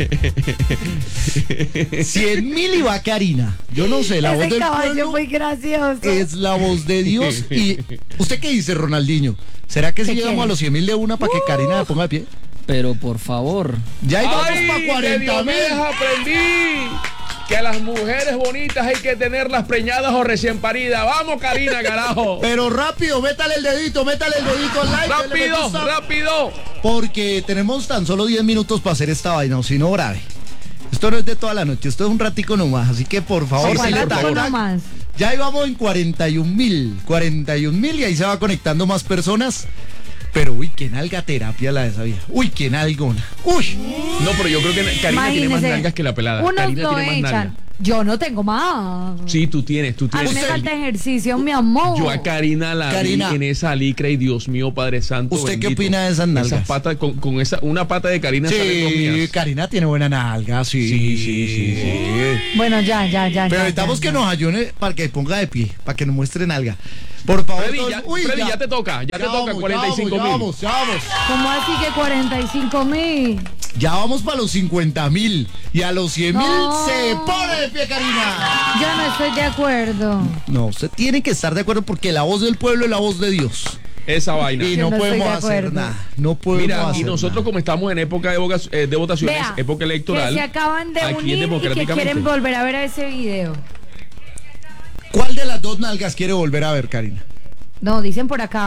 [SPEAKER 1] cien mil y va Karina. Yo no sé, la voz
[SPEAKER 3] Ese
[SPEAKER 1] del
[SPEAKER 3] caballo
[SPEAKER 1] pueblo
[SPEAKER 3] muy gracioso.
[SPEAKER 1] es la voz de Dios. Y ¿usted qué dice, Ronaldinho? ¿Será que si
[SPEAKER 3] ¿Qué
[SPEAKER 1] llegamos
[SPEAKER 3] quiere?
[SPEAKER 1] a los cien mil de una para que Karina se ponga de pie?
[SPEAKER 4] Pero por favor.
[SPEAKER 1] Ya ahí vamos
[SPEAKER 2] ¡Ay,
[SPEAKER 1] para
[SPEAKER 2] de
[SPEAKER 1] cuarenta mil.
[SPEAKER 2] Diomedes aprendí! Que a las mujeres bonitas hay que tenerlas preñadas o recién paridas. ¡Vamos, Karina, carajo!
[SPEAKER 1] Pero rápido, métale el dedito, métale el dedito al like. dele me
[SPEAKER 2] ¡Rápido,
[SPEAKER 1] gusta.
[SPEAKER 2] rápido!
[SPEAKER 1] Porque tenemos tan solo diez minutos para hacer esta vaina, o si no, grave. Esto no es de toda la noche, esto es un ratico nomás, así que por favor,
[SPEAKER 2] Sí,
[SPEAKER 3] ¿Cuál
[SPEAKER 2] sí,
[SPEAKER 1] dale
[SPEAKER 2] por
[SPEAKER 1] tac,
[SPEAKER 2] favor.
[SPEAKER 1] tac.
[SPEAKER 3] nomás?
[SPEAKER 1] Ya íbamos en cuarenta y un mil, cuarenta y un mil y ahí se va conectando más personas. Pero uy, qué nalga terapia la de esa vieja. Uy, qué nalgona. Uy.
[SPEAKER 2] No, pero yo creo que Karina tiene más
[SPEAKER 3] Imagínese,
[SPEAKER 2] nalgas que la pelada.
[SPEAKER 3] Unos
[SPEAKER 2] Karina
[SPEAKER 3] lo
[SPEAKER 2] tiene más
[SPEAKER 3] echan.
[SPEAKER 2] nalgas.
[SPEAKER 3] Yo no tengo más.
[SPEAKER 2] Sí, tú tienes, tú
[SPEAKER 3] A mí
[SPEAKER 2] tienes.
[SPEAKER 3] me falta ejercicio, mi amor.
[SPEAKER 2] Yo a Karina la
[SPEAKER 1] Karina.
[SPEAKER 2] vi en esa licra y Dios mío, Padre Santo.
[SPEAKER 1] ¿Usted qué
[SPEAKER 2] bendito.
[SPEAKER 1] opina de esas nalgas?
[SPEAKER 2] Esas patas, con, con esa, una pata de Karina salen dos
[SPEAKER 1] Sí,
[SPEAKER 2] mías.
[SPEAKER 1] Karina tiene buena nalga, sí.
[SPEAKER 2] Sí, sí, sí, sí.
[SPEAKER 3] Bueno, ya, ya, ya.
[SPEAKER 1] Pero
[SPEAKER 3] ya,
[SPEAKER 1] necesitamos
[SPEAKER 3] ya,
[SPEAKER 1] que
[SPEAKER 3] ya.
[SPEAKER 1] nos ayune para que ponga de pie, para que nos muestre nalga. Por favor,
[SPEAKER 2] Freddy,
[SPEAKER 1] todos-
[SPEAKER 2] ya,
[SPEAKER 1] uy,
[SPEAKER 2] Freddy, ya te toca, ya, te toca
[SPEAKER 1] vamos,
[SPEAKER 2] cuarenta y cinco
[SPEAKER 1] ya
[SPEAKER 2] mil.
[SPEAKER 1] vamos, ya vamos.
[SPEAKER 3] ¿Cómo así que cuarenta y cinco mil?
[SPEAKER 1] Ya vamos para los cincuenta mil y a los cien mil
[SPEAKER 3] No.
[SPEAKER 1] se pone de pie, Karina.
[SPEAKER 3] Yo no estoy de acuerdo.
[SPEAKER 1] No, usted tiene que estar de acuerdo porque la voz del pueblo es la voz de Dios.
[SPEAKER 2] Esa vaina.
[SPEAKER 1] Y
[SPEAKER 3] Yo
[SPEAKER 1] no
[SPEAKER 3] no estoy
[SPEAKER 1] podemos
[SPEAKER 3] de
[SPEAKER 1] hacer
[SPEAKER 3] acuerdo.
[SPEAKER 1] nada. No podemos
[SPEAKER 2] Mira,
[SPEAKER 1] hacer
[SPEAKER 2] y nosotros
[SPEAKER 1] nada.
[SPEAKER 2] como estamos en época de, voca- eh, de votaciones,
[SPEAKER 3] Vea,
[SPEAKER 2] época electoral,
[SPEAKER 3] que se acaban de
[SPEAKER 2] aquí es
[SPEAKER 3] unir y que
[SPEAKER 2] democráticamente.
[SPEAKER 3] quieren volver a ver a ese video.
[SPEAKER 1] ¿Cuál de las dos nalgas quiere volver a ver, Karina?
[SPEAKER 3] No, dicen por acá.